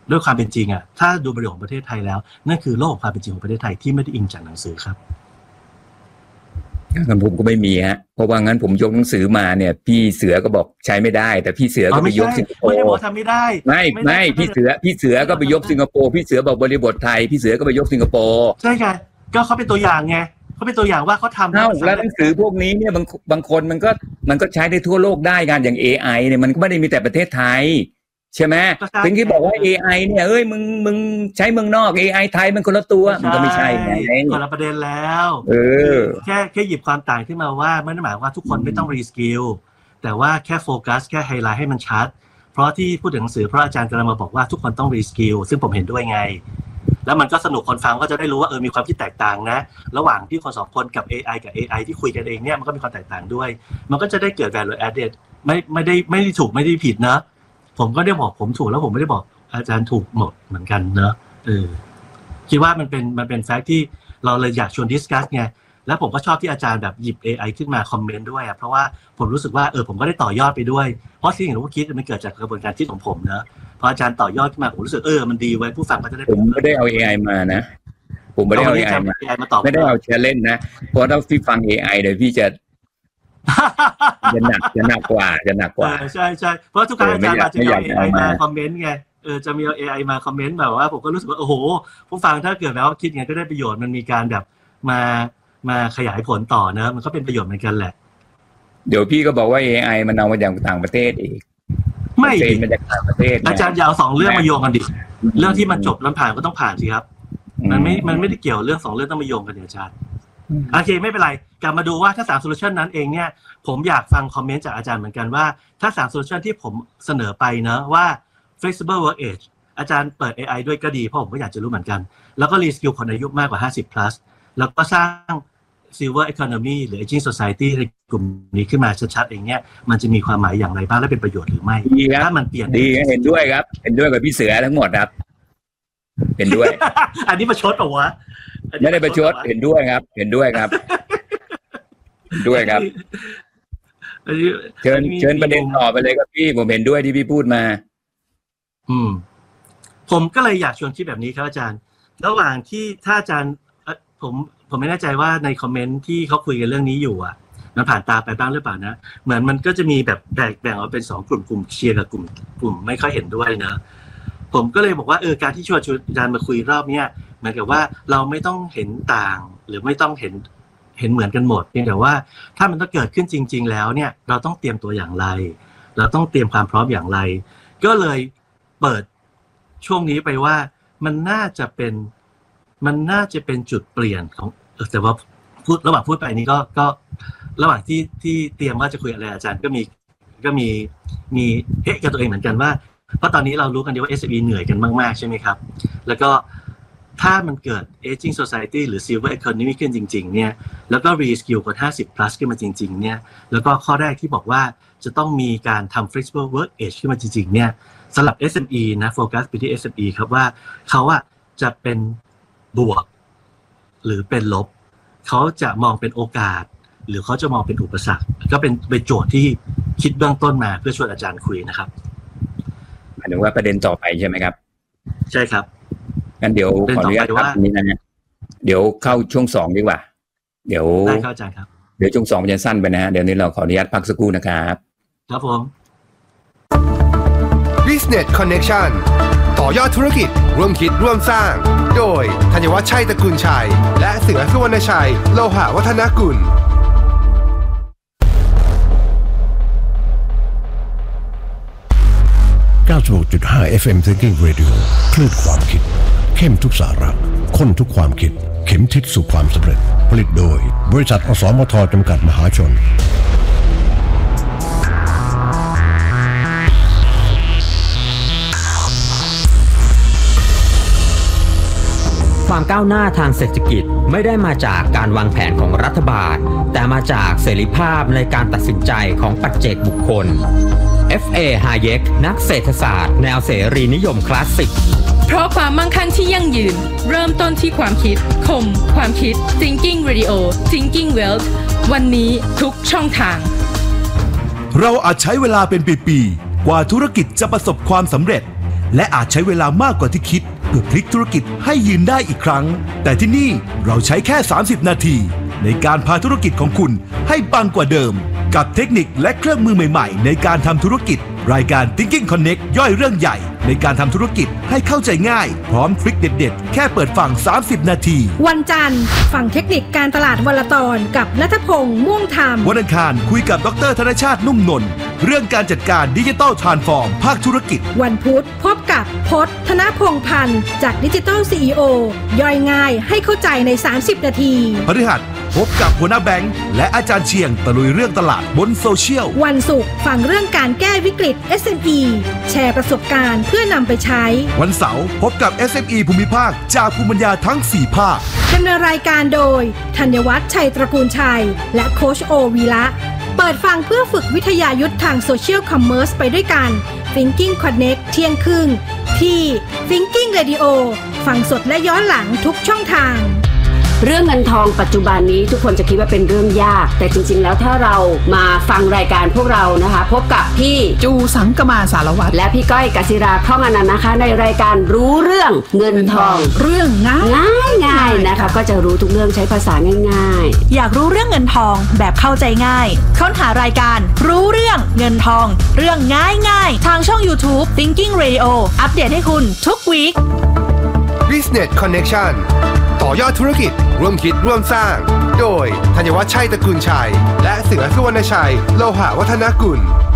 ด้วยความเป็นจริงอ่ะถ้าดูบริบทของประเทศไทยแล้วนั่นคือโลกของความเป็นจริงของประเทศไทยที่ไม่ได้อิงจากหนังสือครับงั้นผมก็ไม่มีฮะเพราะว่างั้นผมยกหนังสือมาเนี่ยพี่เสือก็บอกใช้ไม่ได้แต่พี่เสือก็ไปยกสิงคโปร์ไม่ได้บอกทำไม่ได้ไม่ไม่พี่เสือพี่เสือก็ไปยกสิงคโปร์พี่เสือบอกบริบทไทยพี่เสือก็ไปยกสิงคโปร์ใช่ไงก็เขาเป็นตัวอย่างไงเขาเป็นตัวอย่างว่าเขาทำแล้วหนังสือพวกนี้เนี่ยบางบางคนมันก็มันก็ใช้ได้ทั่วโลกได้กันอย่าง เอ ไอ เนี่ยมันก็ไม่ได้มีแต่ประเทศไทยใช่ไหมถึงที่บอกว่า เอ ไอ เนี่ยเอ้ยมึงมึงใช้เมืองนอก เอ ไอ ไทยมันคนละตัวมันก็ไม่ใช่ไงคนละประเด็นแล้วเออแค่แค่หยิบความต่างขึ้นมาว่าไม่ได้หมายว่าทุกคนไม่ต้องรีสกิลแต่ว่าแค่โฟกัสแค่ไฮไลท์ให้มันชัดเพราะที่พูดถึงหนังสือเพราะอาจารย์กำลังมาบอกว่าทุกคนต้องรีสกิลซึ่งผมเห็นด้วยไงแล้วมันก็สนุกคนฟังก็จะได้รู้ว่าเออมีความคิดแตกต่างนะระหว่างที่คนสองคนกับ เอ ไอ กับ เอ ไอ ที่คุยกันเองเนี่ยมันก็มีความแตกต่างด้วยมันก็จะได้เกิด value added ไม่ไม่ได้ไม่ได้ถูกไม่ได้ผิดนะผมก็ได้บอกผมถูกแล้วผมไม่ได้บอกอาจารย์ถูกหมดเหมือนกันเนอะเออคิดว่ามันเป็นมันเป็นแฟกต์ที่เราเลยอยากชวนดิสคัสไงแล้วผมก็ชอบที่อาจารย์แบบหยิบ เอ ไอ ขึ้นมาคอมเมนต์ด้วยอ่ะเพราะว่าผมรู้สึกว่าเออผมก็ได้ต่อยอดไปด้วยเพราะสิ่งที่ผมคิดมันเกิดจากกระบวนการคิดของผมเนอะพออาจารย์ต่อยอดขึ้นมาผมรู้สึกเออมันดีไว้ผู้ฟังก็จะได้ผมไม่ได้เอา เอ ไอ มานะผมไม่ได้เอา เอ ไอ มาไม่ได้เอาเชื่อเล่นนะเพราะถ้าพี่ฟัง เอ ไอ เดี๋ยวพี่จะจะหนักจะหนักกว่าจะหนักกว่าใช่ใช่เพราะทุกครั้งอาจารย์จะเอา เอ ไอ มาคอมเมนต์ไงเออจะมีเอา เอ ไอ มาคอมเมนต์แบบว่าผมก็รู้สึกว่าโอ้โหผู้ฟังถ้าเกิดแล้วคิดไงก็ได้ประโยชน์มันมีการแบบมามาขยายผลต่อเนอะมันก็เป็นประโยชน์เหมือนกันแหละเดี๋ยวพี่ก็บอกว่า เอ ไอ มันเอามาจากต่างประเทศอีกไม่เป็นมาจากต่างประเทศอาจารย์ยาวสองเรื่องมาโยงกันดิเรื่องที่มันจบแล้วผ่านก็ต้องผ่านสิครับมันไม่มันไม่ได้เกี่ยวเรื่องสองเรื่องต้องมาโยงกันอาจารย์โอเคไม่เป็นไรกลับมาดูว่าถ้าสามโซลูชันนั้นเองเนี่ยผมอยากฟังคอมเมนต์จากอาจารย์เหมือนกันว่าถ้าสามโซลูชันที่ผมเสนอไปเนอะว่า flexible work age อาจารย์เปิด เอ ไอ ด้วยก็ดีเพราะผมก็อยากจะรู้เหมือนกันแล้วก็ reskill คนอายุมากกว่าห้าสิบ plus แล้วก็สร้าง silver economy หรือ aging society ในกลุ่มนี้ขึ้นมาชัดๆเองเนี่ยมันจะมีความหมายอย่างไรบ้างและเป็นประโยชน์หรือไม่ถ้ามันเปลี่ยนดีเห็นด้วยครับเห็นด้วยกับพี่เสือทั้งหมดครับเห็นด้วยอันนี้ประชดเหรอวะไม่ได้ประชดเห็นด้วยครับเห็นด้วยครับด้วยครับเชิญเชิญประเด็นต่อไปเลยครับพี่ผมเห็นด้วยที่พี่พูดมาอืมผมก็เลยอยากชวนคิดแบบนี้ครับอาจารย์ระหว่างที่ถ้าอาจารย์ผมผมไม่แน่ใจว่าในคอมเมนต์ที่เขาคุยกันเรื่องนี้อยู่อ่ะมันผ่านตาไปบ้างหรือเปล่านะเหมือนมันก็จะมีแบบแบ่งแบ่งออกเป็นสองกลุ่มกลุ่มเชียร์กับกลุ่มกลุ่มไม่ค่อยเห็นด้วยนะผมก็เลยบอกว่าเออการที่ชวนอาจารย์มาคุยรอบเนี้ยเหมือนกับว่าเราไม่ต้องเห็นต่างหรือไม่ต้องเห็นเห็นเหมือนกันหมดเพียงแต่ว่าถ้ามันต้องเกิดขึ้นจริงๆแล้วเนี่ยเราต้องเตรียมตัวอย่างไรเราต้องเตรียมความพร้อมอย่างไรก็เลยเปิดช่วงนี้ไปว่ามันน่าจะเป็นมันน่าจะเป็นจุดเปลี่ยนของแต่ว่าพูดระหว่างพูดไปนี้ก็ก็ระหว่างที่ที่เตรียมว่าจะคุยอะไรอาจารย์ก็มีก็มีมีเอ๊ะกับตัวเองเหมือนกันว่าเพราะตอนนี้เรารู้กันดีว่า เอส เอ็ม อี เหนื่อยกันมากๆใช่ไหมครับแล้วก็ถ้ามันเกิด aging society หรือ silver economy ขึ้นจริงๆเนี่ยแล้วก็ reskill คนห้าสิบ plus ขึ้นมาจริงๆเนี่ยแล้วก็ข้อแรกที่บอกว่าจะต้องมีการทำ flexible work age ขึ้นมาจริงๆเนี่ยสำหรับ เอส เอ็ม อี นะโฟกัสไปที่ เอส เอ็ม อี ครับว่าเขาอะจะเป็นบวกหรือเป็นลบเขาจะมองเป็นโอกาสหรือเขาจะมองเป็นอุปสรรคก็เป็นเป็นโจทย์ที่คิดเบื้องต้นมาเพื่อชวนอาจารย์คุยนะครับหมายถึงว่าประเด็นต่อไปใช่ไหมครับใช่ครับงั้นเดี๋ยวขออนุญาตพักนี้นะฮะเดี๋ยวเข้าช่วงสองดีกว่าเดี๋ยวได้เข้าใจครับเดี๋ยวช่วงสองมันจะสั้นไปนะฮะเดี๋ยวนี้เราขออนุญาตพักสักครู่นะครับครับผม Business Connection ต่อยอดธุรกิจร่วมคิดร่วมสร้างโดยธัญวัฒน์ชัยตระกูลชัยและเสือสุวรรณชัยโลหะวัฒนกุลเก้าสิบหกจุดห้า เอฟ เอ็ม Thinking Radio คลื่นความคิดเข้มทุกสาระข้นทุกความคิดเข็มทิศสู่ความสำเร็จผลิตโดยบริษัทอสมทจำกัดมหาชนความก้าวหน้าทางเศรษฐกิจไม่ได้มาจากการวางแผนของรัฐบาลแต่มาจากเสรีภาพในการตัดสินใจของปัจเจกบุคคล เอฟ เอ Hayek นักเศรษฐศาสตร์แนวเสรีนิยมคลาสสิกเพราะความมั่งคั่งที่ยั่งยืนเริ่มต้นที่ความคิดคมความคิด Thinking Radio Thinking Wealth วันนี้ทุกช่องทางเราอาจใช้เวลาเป็นปีๆกว่าธุรกิจจะประสบความสำเร็จและอาจใช้เวลามากกว่าที่คิดเพื่อพลิกธุรกิจให้ยืนได้อีกครั้งแต่ที่นี่เราใช้แค่สามสิบนาทีในการพาธุรกิจของคุณให้ปังกว่าเดิมกับเทคนิคและเครื่องมือใหม่ๆในการทำธุรกิจรายการ Thinking Connect ย่อยเรื่องใหญ่ในการทำธุรกิจให้เข้าใจง่ายพร้อมทริคเด็ดๆแค่เปิดฟังสามสิบนาทีวันจันทร์ฟังเทคนิคการตลาดวันละตอนกับณัฐพงษ์ม่วงธรรมวันอังคารคุยกับดร.ธนชาตินุ่มนนท์เรื่องการจัดการดิจิทัลทรานส์ฟอร์มภาคธุรกิจวันพุธพบกับพจน์ธนพงษ์พันธ์จากดิจิทัล ซี อี โอ ย่อยง่ายให้เข้าใจในสามสิบนาทีพฤหัสพบกับหัวหน้าแบงค์และอาจารย์เชียงตะลุยเรื่องตลาดบนโซเชียลวันศุกร์ฟังเรื่องการแก้วิกฤต เอส เอ็ม อี แชร์ประสบการณ์เพื่อนำไปใช้วันเสาร์พบกับ เอส เอ็ม อี ภูมิภาคจากภูมิปัญญาทั้งสี่ภาคดำเนินรายการโดยธัญวัฒน์ชัยตระกูลชัยและโค้ชโอวีระเปิดฟังเพื่อฝึกวิทยายุทธทางโซเชียลคอมเมอร์สไปด้วยกัน Thinking Connect เที่ยงครึ่งที่ Thinking Radio ฟังสดและย้อนหลังทุกช่องทางเรื่องเงินทองปัจจุบันนี้ทุกคนจะคิดว่าเป็นเรื่องยากแต่จริงๆแล้วถ้าเรามาฟังรายการพวกเรานะคะพบกับพี่จูสังกมาสารวัตรและพี่ก้อยกศิราท่องอนันต์นะคะในรายการรู้เรื่องเงินทองเรื่องง่ายง่ายง่ายนะคะก็จะรู้ทุกเรื่องใช้ภาษาง่ายๆอยากรู้เรื่องเงินทองแบบเข้าใจง่ายค้นหารายการรู้เรื่องเงินทองเรื่องง่ายง่ายทางช่อง YouTube Thinking Radio อัปเดตให้คุณทุกวีค Business Connection ต่อยอดธุรกิจร่วมคิดร่วมสร้างโดยธัญวัฒน์ชัยตระกูลชัยและเสือสุวรรณชัยโลหะวัฒนกุล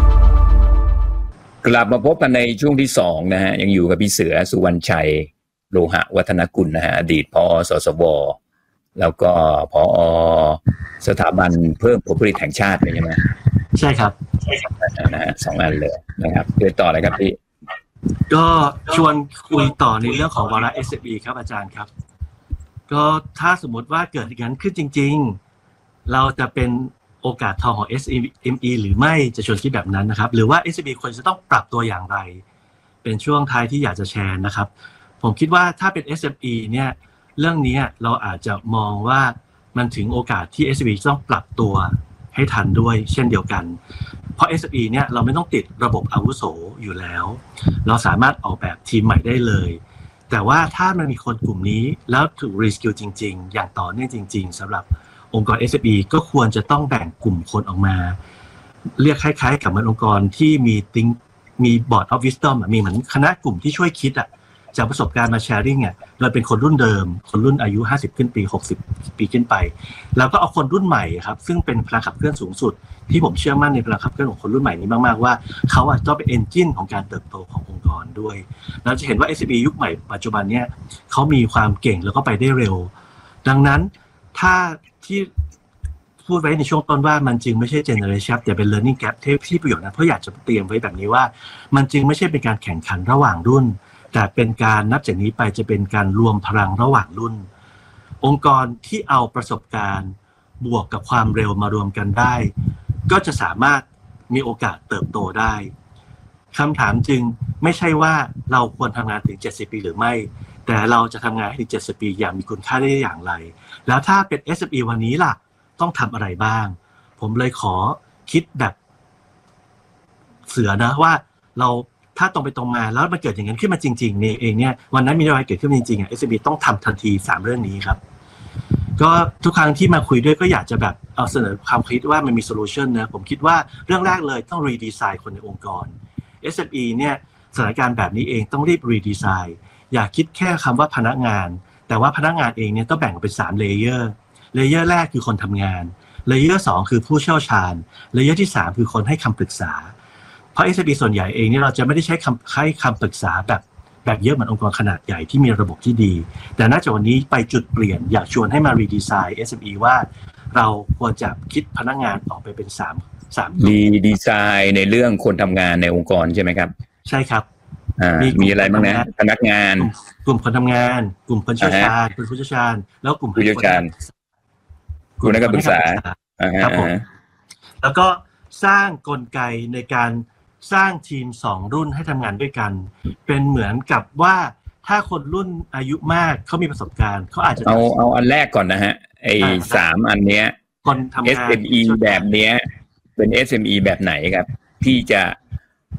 กลับมาพบกันในช่วงที่สองนะฮะยังอยู่กับพี่เสือสุวรรณชัยโลหะวัฒนกุลนะฮะอดีตผอ.สสว.แล้วก็ผอ.สถาบันเพิ่มผลผลิตแห่งชาติใช่ไหมใช่ครับใช่ครับนะฮะสองอันเลยนะครับเดินต่อเลยครับพี่ก็ชวนคุยต่อในเรื่องของวาระ เอส เอ็ม อี ครับอาจารย์ครับก็ถ้าสมมติว่าเกิดอย่างนั้นขึ้นจริงๆเราจะเป็นโอกาสทองของ เอส เอ็ม อี หรือไม่จะชวนคิดแบบนั้นนะครับหรือว่า เอส เอ็ม อี ควรจะต้องปรับตัวอย่างไรเป็นช่วงท้ายที่อยากจะแชร์นะครับผมคิดว่าถ้าเป็น เอส เอ็ม อี เนี่ยเรื่องนี้เราอาจจะมองว่ามันถึงโอกาสที่ เอส เอ็ม อี ต้องปรับตัวให้ทันด้วยเช่นเดียวกันเพราะ เอส เอ็ม อี เนี่ยเราไม่ต้องติดระบบอาวุโสอยู่แล้วเราสามารถออกแบบทีมใหม่ได้เลยแต่ว่าถ้ามันมีคนกลุ่มนี้แล้วถูกรีสกิลจริงๆอย่างต่อเนื่องจริงๆสำหรับองค์กร เอส เอ็ม อี ก็ควรจะต้องแบ่งกลุ่มคนออกมาเรียกคล้ายๆกับเหมือนองค์กรที่มีติ้งมี Board of Wisdom มีเหมือนคณะกลุ่มที่ช่วยคิดอ่ะจากประสบการณ์มาแชร์ริ่งเนี่ยเราเป็นคนรุ่นเดิมคนรุ่นอายุห้าสิบขึ้นปีหกสิบปีขึ้นไปแล้วก็เอาคนรุ่นใหม่ครับซึ่งเป็นพลังขับเคลื่อนสูงสุดที่ผมเชื่อมั่นในพลังขับเคลื่อนของคนรุ่นใหม่นี้มากๆว่าเขาอาจจะเป็นเอนจินของการเติบโตขององค์กรด้วยเราจะเห็นว่า เอส เอ็ม อี ยุคใหม่ปัจจุบันเนี่ยเขามีความเก่งแล้วก็ไปได้เร็วดังนั้นถ้าที่พูดไว้ในช่วงต้นว่ามันจึงไม่ใช่ generation แต่เป็น learning gap ที่ประโยชน์นะเพราะอยากจะเตรียมไว้แบบนี้ว่ามันจึงไม่ใช่เป็นการแข่งขันระหว่างรุ่นแต่เป็นการนับจากนี้ไปจะเป็นการรวมพลังระหว่างรุ่นองค์กรที่เอาประสบการณ์บวกกับความเร็วมารวมกันได้ก็จะสามารถมีโอกาสเติบโตได้คำถามจึงไม่ใช่ว่าเราควรทำงานถึงเจ็ดสิบปีหรือไม่แต่เราจะทำงานให้ถึงเจ็ดสิบปีอย่างมีคุณค่าได้อย่างไรแล้วถ้าเป็น เอส เอ็ม อี วันนี้ล่ะต้องทำอะไรบ้างผมเลยขอคิดแบบเสือนะว่าเราถ้าตรงไปตรงมาแล้วมันเกิดอย่างนั้นขึ้นมาจริงๆเนี่ยเองเนี่ยวันนั้นมีอะไรเกิดขึ้นจริงๆอ่ะ เอส เอ็ม อี ต้องทำทันทีสามเรื่องนี้ครับก็ทุกครั้งที่มาคุยด้วยก็อยากจะแบบเอาเสนอความคิดว่ามันมีโซลูชันนะผมคิดว่าเรื่องแรกเลยต้องรีดีไซน์คนในองค์กร เอส เอ็ม อี เนี่ยสถานการณ์แบบนี้เองต้องรีบรีดีไซน์อย่าคิดแค่คำว่าพนักงานแต่ว่าพนักงานเองเนี่ยต้องแบ่งเป็นสามเลเยอร์เลเยอร์แรกคือคนทำงานเลเยอร์สองคือผู้เชี่ยวชาญเลเยอร์ที่สามคือคนให้คำปรึกษาเพราะ เอส เอ็ม อี ส่วนใหญ่เองเนี่ยเราจะไม่ได้ใช้คำให้คำปรึกษาแบบแบบเยอะเหมือนองค์กรขนาดใหญ่ที่มีระบบที่ดีแต่ณจากวันนี้ไปจุดเปลี่ยนอยากชวนให้มารีดีไซน์ เอส เอ็ม อี ว่าเราควรจะคิดพนักงานออกไปเป็นสาม สามรีดีไซน์ในเรื่องคนทำงานในองค์กรใช่ไหมครับใช่ครับมีมีอะไรบ้างนะพนักงานกลุ่มคนทำงานกลุ่มคนเชี่ยวชาญกลุ่มผู้เชี่ยวชาญแล้วกลุ่มผู้เชี่ยวชาญกลุ่มนักปรึกษาครับผมแล้วก็สร้างกลไกในการสร้างทีมสองรุ่นให้ทำงานด้วยกันเป็นเหมือนกับว่าถ้าคนรุ่นอายุมากเขามีประสบการณ์เขาอาจจะเอาเอาอันแรกก่อนนะฮะไอ้สามอันเนี้ยคนทำงานเอส เอ็ม อี แบบเนี้ยเป็น เอส เอ็ม อี แบบไหนครับที่จะ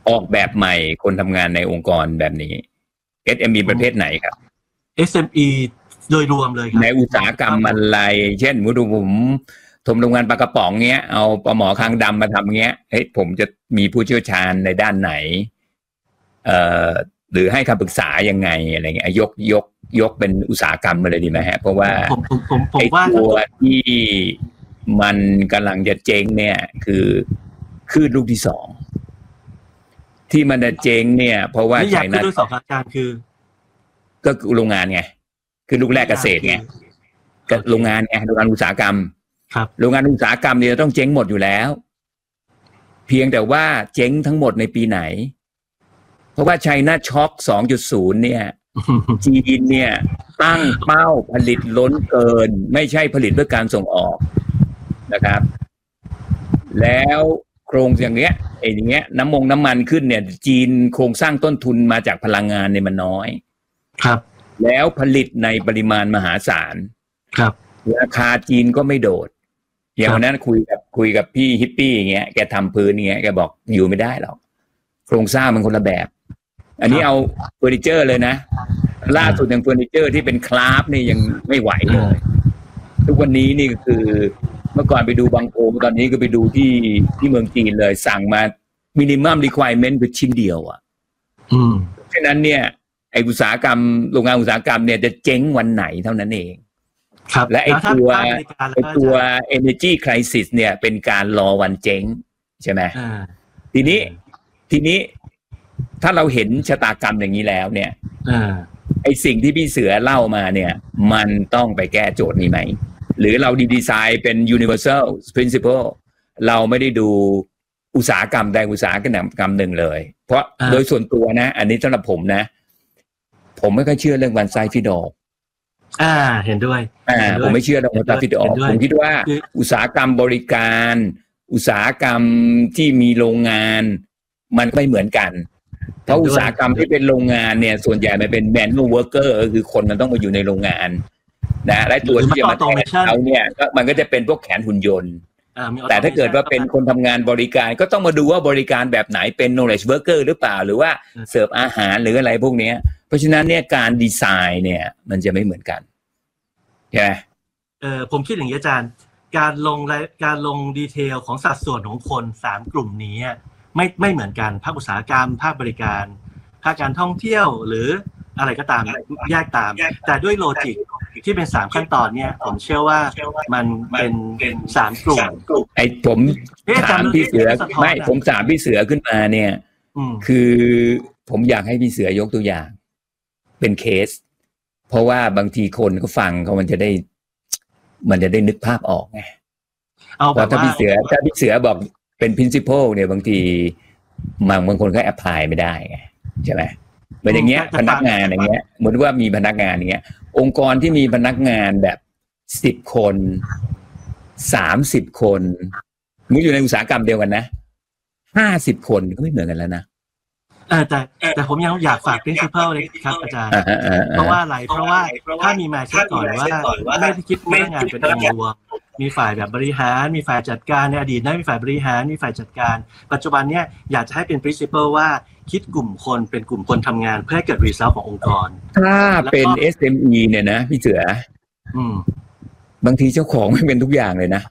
ออกแบบใหม่คนทำงานในองค์กรแบบนี้ เอส เอ็ม อี ประเภทไหนครับเอส เอ็ม อี โดยรวมเลยครับในอุตสาหกรรมอะไรเช่นมุดผมทำโรงงานปลากระป๋องเงี้ยเอาปลาหมอคางดำมาทำเงี้ยเฮ้ยผมจะมีผู้เชี่ยวชาญในด้านไหนเอ่อหรือให้คำปรึกษายังไงอะไรเงี้ยยกยกยกเป็นอุตสาหกรรมมาเลยดีไหมฮะเพราะว่าผมผมผมผมไอ้ว่าตัวที่มันกำลังจะเจ๊งเนี่ยคือคลื่นลูกที่สองที่มันจะเจ๊งเนี่ยเพราะว่าไม่อยากขึ้นด้วยสองอาจารย์คือก็โรงงานไงคือลูกแรกเกษตรไงก็โรงงานไงโรงงานอุตสาหกรรมครับโรงงานอุตสาหกรรมเนี่ยต้องเจ๊งหมดอยู่แล้วเพียงแต่ว่าเจ๊งทั้งหมดในปีไหนเพราะว่าไชน่าช็อค สองจุดศูนย์ เนี่ย จีนเนี่ยตั้งเป้าผลิตล้นเกินไม่ใช่ผลิตเพื่อการส่งออกนะครับแล้วโครงอย่างเงี้ยไอ้อย่างเงี้ยน้ำมงน้ำมันขึ้นเนี่ยจีนโครงสร้างต้นทุนมาจากพลังงานเนี่ยมันน้อยครับแล้วผลิตในปริมาณมหาศาลครับราคาจีนก็ไม่โดดอย่างวันนั้นคุยกับคุยกับพี่ฮิปปี้อย่างเงี้ยแกทำพื้นอย่างเงี้ยแกบอกอยู่ไม่ได้หรอกโครงสร้างมันคนละแบบอันนี้เอาเฟอร์นิเจอร์เลยนะล่าสุดอย่างเฟอร์นิเจอร์ที่เป็นคราฟนี่ยังไม่ไหวเลยทุกวันนี้นี่ก็คือเมื่อก่อนไปดูบางโพตอนนี้ก็ไปดูที่ที่เมืองจีนเลยสั่งมามินิมัมรีควอรี่เมนต์คือชิ้นเดียวอ่ะอืมฉะนั้นเนี่ยไออุตสาหกรรมโรงงานอุตสาหกรรมเนี่ยจะเจ๊งวันไหนเท่านั้นเองครับและไอตัวไอตัว energy crisis เนี่ยเป็นการรอวันเจ๊งใช่ไหมทีนี้ทีนี้ถ้าเราเห็นชะตากรรมอย่างนี้แล้วเนี่ยไอสิ่งที่พี่เสือเล่ามาเนี่ยมันต้องไปแก้โจทย์นี้ไหมหรือเราดีไซน์เป็น universal principle เราไม่ได้ดูอุตสาหกรรมใดอุตสาหกรรมหนึ่งเลยเพราะโดยส่วนตัวนะอันนี้สำหรับผมนะผมไม่ค่อยเชื่อเรื่อง one size fits all อ่าเห็นด้วยอ่าผมไม่เชื่อเรื่อง one size fits all ผมคิดว่าอุตสาหกรรมบริการอุตสาหกรรมที่มีโรงงานมันไม่เหมือนกันเพราะอุตสาหกรรมที่เป็นโรงงานเนี่ยส่วนใหญ่มันเป็น manual worker คือคนมันต้องมาอยู่ในโรงงานนะและตัวที่จะมาแทนเขาเนี่ยก็มันก็จะเป็นพวกแขนหุ่นยนต์แต่ถ้าเกิดว่าเป็นคนทำงานบริการก็ต้องมาดูว่าบริการแบบไหนเป็น knowledge worker หรือเปล่าหรือว่าเสิร์ฟอาหารหรืออะไรพวกนี้เพราะฉะนั้นเนี่ยการดีไซน์เนี่ยมันจะไม่เหมือนกันใช่ไหมเออผมคิดอย่างนี้อาจารย์การลงการลงดีเทลของสัดส่วนของคนสามกลุ่มนี้ไม่ไม่เหมือนกันภาคอุตสาหกรรมภาคบริการภาคการท่องเที่ยวหรืออะไรก็ตามแยกตามแต่ด้วยโลจิกที่เป็นสามขั้นตอนเนี่ยผมเชื่อว่ามันเป็นสามกลุ่มไอ้ผมถามพี่เสือไม่ผมถามพี่เสือขึ้นมาเนี่ยคือผมอยากให้พี่เสือยกตัวอย่างเป็นเคสเพราะว่าบางทีคนก็ฟังเขามันจะได้มันจะได้นึกภาพออกไงเอาแบบถ้าพี่เสือถ้าพี่เสือบอกเป็น principle เนี่ยบางทีบางบางคนก็แอพพลายไม่ได้ไงใช่ไหมเหมือนอย่างเงี้ยพนักงานอย่างเงี้ยเหมือนว่ามีพนักงานอย่างเงี้ยองค์กรที่มีพนักงานแบบสิบคนสามสิบคนมึงอยู่ในอุตสาหกรรมเดียวกันนะห้าสิบคนก็ไม่เหมือนกันแล้วนะเออแต่แต่ผมยังอยากฝาก principle เลยครับอาจารย์เพราะว่าอะไรเพราะว่าถ้ามีมาเช่นก่อนว่าไม่ได้คิดพนักงานเป็นองค์รวมมีฝ่ายแบบบริหารมีฝ่ายจัดการในอดีตนะมีฝ่ายบริหารมีฝ่ายจัดการปัจจุบันเนี่ยอยากจะให้เป็น principle ว่าคิดกลุ่มคนเป็นกลุ่มคนทำงานเพื่อให้เกิด result ขององค์กรถ้าเป็น เอส เอ็ม อี เนี่ยนะพี่เสืออืมบางทีเจ้าของไม่เป็นทุกอย่างเลยนะ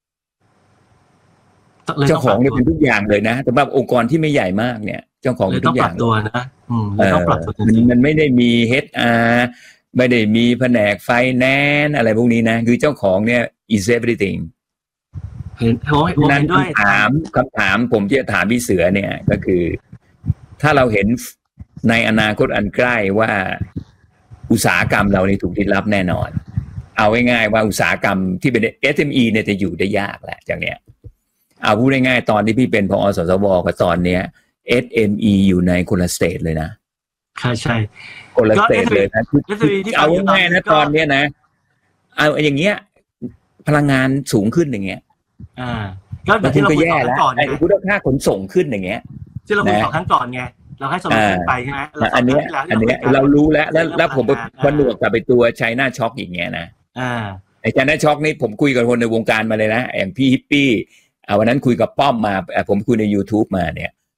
เจ้าของเนี่ยเป็นทุกอย่างเลยนะแต่ว่าองค์กรที่ไม่ใหญ่มากเนี่ยเจ้าของเป็นทุกอย่างตัวนะอืมต้องปรับตัวมันไม่ได้มี เอช อาร์ ไม่ได้มีแผนกไฟแนนซ์อะไรพวกนี้นะคือเจ้าของเนี่ย is everything เห็นโอ้ยนั้นคำถามคำถามผมที่จะถามพี่เสือเนี่ยก็คือถ้าเราเห็นในอนาคตอันใกล้ว่าอุตสาหกรรมเรานี่ถูกดิสรับแน่นอนเอาง่ายๆว่าอุตสาหกรรมที่เป็น เอส เอ็ม อี เนี่ยจะอยู่ได้ยากแหละจากเนี้ยเอาพูดง่ายๆตอนที่พี่เป็นผอ.สสว.กับตอนเนี้ย เอส เอ็ม อี อยู่ในคนละสเตทเลยนะใช่ใช่คนละสเตทเลยนะเอาง่ายๆนะตอนเนี้ยนะเอาอย่างเงี้ยพลังงานสูงขึ้นอย่างเงี้ยอ่าก็แบบที่เราคุยกันก่อนไงคุณค่าขนส่งขึ้นอย่างเงี้ยที่เราคุยกันครั้งก่อนไงเราให้สมมติไปใช่ไหมอันนี้อันนี้เรารู้แล้วแล้วแล้วผมผนวกกับไปตัวไชน่าช็อคอย่างเงี้ยนะอ่าไอ้ไชน่าช็อคนี่ผมคุยกับคนในวงการมาเลยนะอย่างพี่ฮิปปี้วันนั้นคุยกับป้อมมาผมคุยใน YouTube มาเนี่ย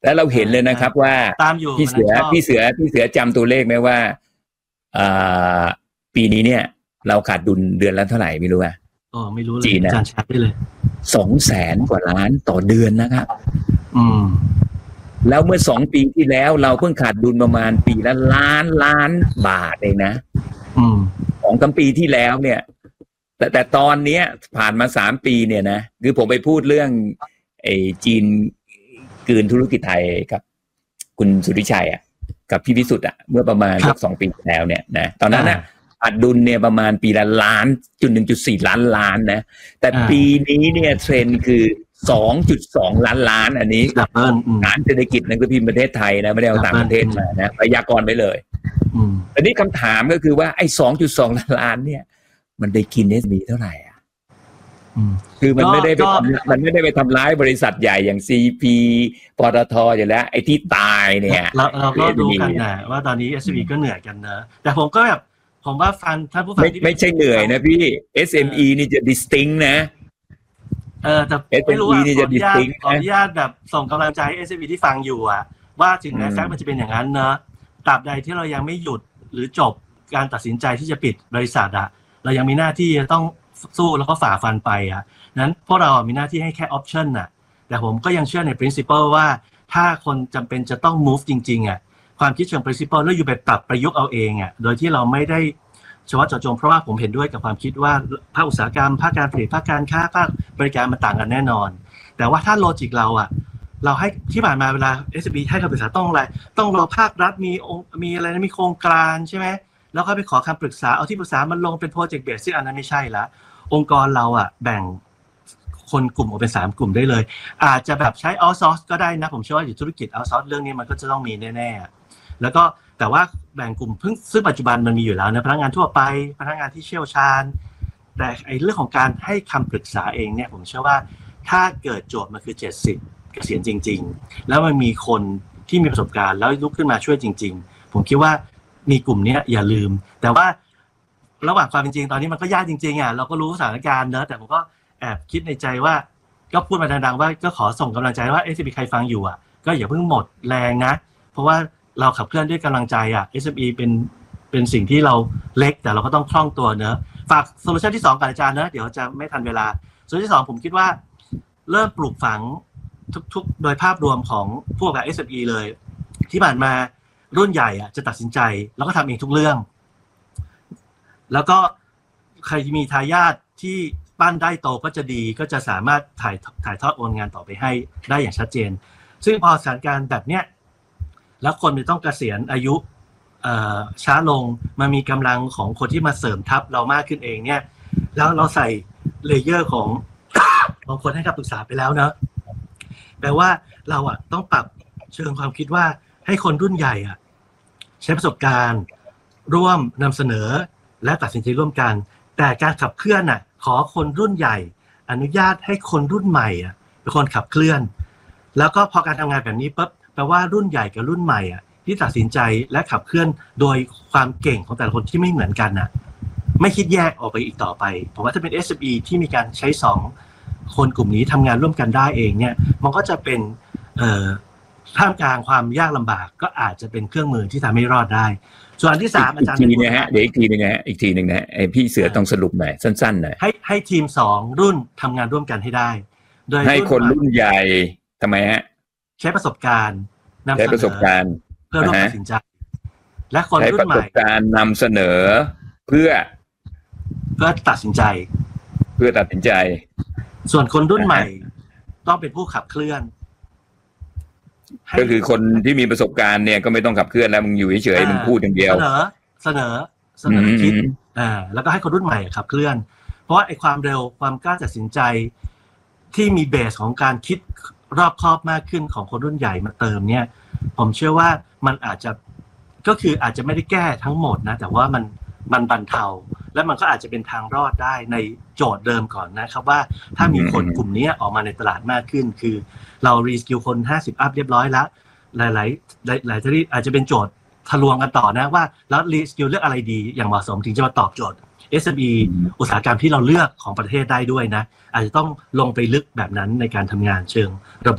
แล้วเราเห็นเลยนะครับว่าพี่เสือพี่เสือพี่เสือจำตัวเลขไหมว่าอ่าปีนี้เนี่ยเราขาดดุลเดือนละเท่าไหร่ไม่รู้อ่ะอ๋อไม่รู้เลยอาจารย์แชร์ได้เลยสองแสนกว่าล้านต่อเดือนนะครับอืมแล้วเมื่อสองปีที่แล้วเราเพิ่งขาดดุลประมาณปีละล้านล้านบาทเองนะอืมสองสามปีที่แล้วเนี่ยแต่แต่ตอนเนี้ยผ่านมาสามปีเนี่ยนะคือผมไปพูดเรื่องไอ้จีนกืนธุรกิจไทยกับคุณสุริชัยอ่ะกับพี่วิสุทธ์อ่ะเมื่อประมาณสักสองปีแล้วเนี่ยนะตอนนั้นน่ะขาดดุลเนี่ยประมาณปีละล้านจุดหนึ่งจุดสี่ล้านล้านนะแต่ปีนี้เนี่ยเทรนด์คือ สองจุดสอง ล้านล้านอันนี้ฐานเศรษฐกิจหนังสือพิมพ์ประเทศไทยนะไม่ได้เอาต่างประเทศมานะพยากรณ์ไว้เลยแต่นี่คำถามก็คือว่าไอ้ สองจุดสอง ล้านล้านเนี่ยมันได้กิน เอส บี เท่าไหร่อ่ะคือมันไม่ได้ไปมันไม่ได้ไปทำร้ายบริษัทใหญ่อย่าง ซี พี ปตทอยู่แล้วไอ้ที่ตายเนี่ยเราเราก็รู้กันนะว่าตอนนี้ เอส บี ก็เหนื่อยกันนะแต่ผมก็แบบผมว่าฟังท่านผู้ฟังที่ไม่ใช่เหนื่อยนะพี่ เอส เอ็ม อี นี่จะ distinct นะเออแต่ไม่รู้ว่าขออนุญาตขออนุญาตแบบส่งกำลังใจให้ เอส เอ็ม อี ที่ฟังอยู่อ่ะว่าถึงแม้แฟกต์มันจะเป็นอย่างนั้นเนอะตราบใดที่เรายังไม่หยุดหรือจบการตัดสินใจที่จะปิดบริษัทอ่ะเรายังมีหน้าที่จะต้องสู้แล้วก็ฝ่าฟันไปอ่ะนั้นพวกเรามีหน้าที่ให้แค่ option น่ะแต่ผมก็ยังเชื่อใน principle ว่าถ้าคนจำเป็นจะต้อง move จริงๆอ่ะความคิดเชิง principle แล้วอยู่ไปปรับประยุกต์เอาเองอ่ะโดยที่เราไม่ได้เฉพาะเจาะจงเพราะว่าผมเห็นด้วยกับความคิดว่าภาคอุตสาหกรรมภาคการผลิตภาคการค้าภาคบริการมันต่างกันแน่นอนแต่ว่าถ้าโลจิกเราอ่ะเราให้ที่ผ่านมาเวลา เอส บี ให้คำปรึกษาต้องอะไรต้องรอภาครัฐมีมีอะไรนะมีโครงการใช่ไหมแล้วก็ไปขอคำปรึกษาเอาที่ปรึกษามันลงเป็นโปรเจกต์เบสซึ่งอันนั้นไม่ใช่ละองค์กรเราอ่ะแบ่งคนกลุ่มออกเป็นสามกลุ่มได้เลยอาจจะแบบใช้ outsource ก็ได้นะผมเชื่อว่าอยู่ธุรกิจ outsource เรื่องนี้มันก็จะต้องมีแน่ๆแล้วก็แต่ว่าแบ่งกลุ่มเพิ่งซึ่งปัจจุบันมันมีอยู่แล้วนะพนักงานทั่วไปพนักงานที่เชี่ยวชาญแต่ไอ้เรื่องของการให้คำปรึกษาเองเนี่ยผมเชื่อว่าถ้าเกิดโจทย์มันคือเจ็ดสิบเกษียณจริงๆแล้วมันมีคนที่มีประสบการณ์แล้วลุกขึ้นมาช่วยจริงๆผมคิดว่ามีกลุ่มนี้อย่าลืมแต่ว่าระหว่างความเป็นจริงตอนนี้มันก็ยากจริงๆอ่ะเราก็รู้สถานการณ์เนอะแต่ผมก็แอบคิดในใจว่าก็พูดมาดังๆว่าก็ขอส่งกำลังใจว่าเอส บี ใครฟังอยู่อ่ะก็อย่าเพิ่งหมดแรงนะเพราะว่าเราขับเคลื่อนด้วยกำลังใจอ่ะ เอส เอ็ม อี เป็นเป็นสิ่งที่เราเล็กแต่เราก็ต้องคล่องตัวเนอะฝากโซลูชันที่สองกับอาจารย์เนอะเดี๋ยวจะไม่ทันเวลาโซลูชันที่สองผมคิดว่าเริ่มปลูกฝังทุกๆโดยภาพรวมของพวกแบบ เอส เอ็ม อี เลยที่ผ่านมารุ่นใหญ่อ่ะจะตัดสินใจแล้วก็ทำเองทุกเรื่องแล้วก็ใครมีทายาทที่ปั้นได้โตก็จะดีก็จะสามารถถ่ายถ่ายทอดโอนงานต่อไปให้ได้อย่างชัดเจนซึ่งพอสถานการณ์แบบเนี้ยแล้วคนจะต้องเกษียณอายุช้าลงมามีกำลังของคนที่มาเสริมทัพเรามากขึ้นเองเนี่ยแล้วเราใส่เลเยอร์ของ ของคนให้คำปรึกษาไปแล้วเนอะแปลว่าเราอ่ะต้องปรับเชิงความคิดว่าให้คนรุ่นใหญ่อ่ะใช้ประสบการณ์ร่วมนำเสนอและตัดสินใจร่วมกันแต่การขับเคลื่อนน่ะขอคนรุ่นใหญ่อนุญาตให้คนรุ่นใหม่อ่ะเป็นคนขับเคลื่อนแล้วก็พอการทำงานแบบนี้ปุ๊บแปลว่ารุ่นใหญ่กับรุ่นใหม่อ่ะที่ตัดสินใจและขับเคลื่อนโดยความเก่งของแต่ละคนที่ไม่เหมือนกันน่ะไม่คิดแยกออกไปอีกต่อไปผมว่าถ้าเป็น เอส เอ็ม อี ที่มีการใช้สองคนกลุ่มนี้ทำงานร่วมกันได้เองเนี่ยมันก็จะเป็นเอ่อท่ามกลางความยากลำบากก็อาจจะเป็นเครื่องมือที่ทำให้รอดได้ส่วนอันที่สามอาจารย์อีกทีนะฮะเดี๋ยวอีกทีนึงนะฮะอีกทีนึงนะไอพี่เสือต้องสรุปหน่อยสั้นๆหน่อยให้ให้ทีมสองรุ่นทำงานร่วมกันให้ได้โดยให้คนรุ่นใหญ่ทำไมฮะใช้ประสบการณ์นำเสนอใช้ประสบการณ์เพื่อร่วมตัดสินใจและคนรุ่นใหม่ใช้ประสบการณ์นำเสนอเพื่อเพื่อตัดสินใจเพื่อตัดสินใจส่วนคนรุ่นใหม่ต้องเป็นผู้ขับเคลื่อนก็คือคนที่มีประสบการณ์เนี่ยก็ไม่ต้องขับเคลื่อนแล้วมึงอยู่เฉยๆมึงพูดอย่างเดียวเสนอเสนอเสนอคิดอ่าแล้วก็ให้คนรุ่นใหม่ขับเคลื่อนเพราะว่าไอ้ความเร็วความกล้าตัดสินใจที่มีเบสของการคิดรอบคอบมากขึ้นของคนรุ่นใหญ่มาเติมเนี่ยผมเชื่อว่ามันอาจจะก็คืออาจจะไม่ได้แก้ทั้งหมดนะแต่ว่ามันมันบรรเทาและมันก็อาจจะเป็นทางรอดได้ในโจทย์เดิมก่อนนะครับว่าถ้ามีคนกลุ่มนี้ออกมาในตลาดมากขึ้นคือเรารีสกิลคนห้าสิบอัพเรียบร้อยแล้วหลายๆหลายๆที่อาจจะเป็นโจทย์ทะลวงกันต่อนะว่าแล้วรีสกิลเลือกอะไรดีอย่างเหมาะสมถึงจะมาตอบโจทย์ เอส เอ็ม อี อุตสาหกรรมที่เราเลือกของประเทศได้ด้วยนะอาจจะต้องลงไปลึกแบบนั้นในการทำงานเชิงระบบ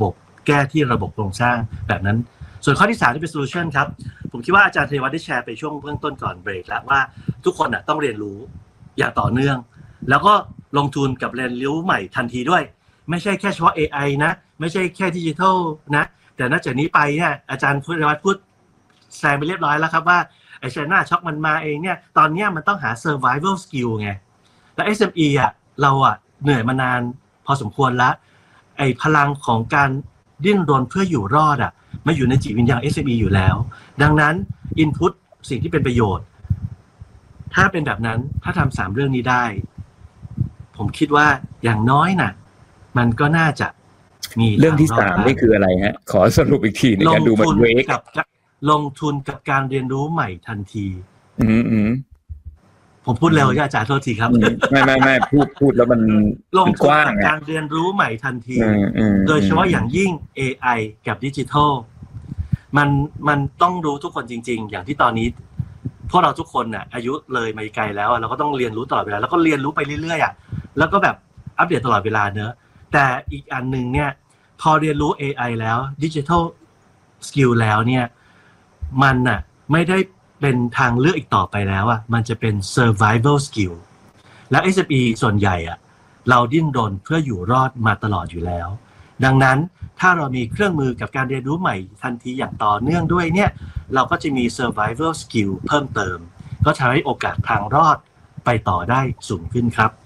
แก้ที่ระบบโครงสร้างแบบนั้นส่วนข้อที่สามที่เป็น solution ครับผมคิดว่าอาจารย์เทวัฒน์ได้แชร์ไปช่วงเบื้องต้นก่อนเบรกแล้วว่าทุกคนน่ะต้องเรียนรู้อย่างต่อเนื่องแล้วก็ลงทุนกับเรียนรู้ใหม่ทันทีด้วยไม่ใช่แค่เฉพาะ เอ ไอ นะไม่ใช่แค่ดิจิทัลนะแต่นอกจากนี้ไปเนี่ยอาจารย์เทวัฒน์พูดแซงไปเรียบร้อยแล้วครับว่าไอ้ China Shock มันมาเองเนี่ยตอนนี้มันต้องหา survival skill ไงและ เอส เอ็ม อี อ่ะเราอ่ะเหนื่อยมานานพอสมควรแล้วไอ้พลังของการดิ้นรนเพื่ออยู่รอดอ่ะมาอยู่ในจิตวิญญาณ เอส เอ็ม อี อยู่แล้วดังนั้น input สิ่งที่เป็นประโยชน์ถ้าเป็นแบบนั้นถ้าทำสามเรื่องนี้ได้ผมคิดว่าอย่างน้อยน่ะมันก็น่าจะมีเรื่องที่สามนี่คืออะไรฮะขอสรุปอีกทีในการดูมันเวกลงทุนกับการเรียนรู้ใหม่ทันทีอืมอืมผมพูดเร็วอาจารย์โทษทีครับไม่ไม่ไม่พูดพูดแล้วมันลงทุนกับการเรียนรู้ใหม่ทันทีโดยเฉพาะอย่างยิ่ง เอ ไอ กับดิจิทัลมันมันต้องรู้ทุกคนจริงๆอย่างที่ตอนนี้พวกเราทุกคนน่ะอายุเลยมาไกลแล้วเราก็ต้องเรียนรู้ตลอดเวลาแล้วก็เรียนรู้ไปเรื่อยๆอ่ะแล้วก็แบบอัปเดตตลอดเวลาเนอะแต่อีกอันนึงเนี่ยพอเรียนรู้ เอ ไอ แล้วดิจิทัลสกิลแล้วเนี่ยมันน่ะไม่ได้เป็นทางเลือกอีกต่อไปแล้วอ่ะมันจะเป็น survival skill แล้ว เอส เอ็ม อี ส่วนใหญ่อ่ะเราดิ้นรนเพื่ออยู่รอดมาตลอดอยู่แล้วดังนั้นถ้าเรามีเครื่องมือกับการเรียนรู้ใหม่ทันทีอย่างต่อเนื่องด้วยเนี่ยเราก็จะมี survival skill เพิ่มเติมก็ทำให้โอกาสทางรอดไปต่อได้สูงขึ้นครับ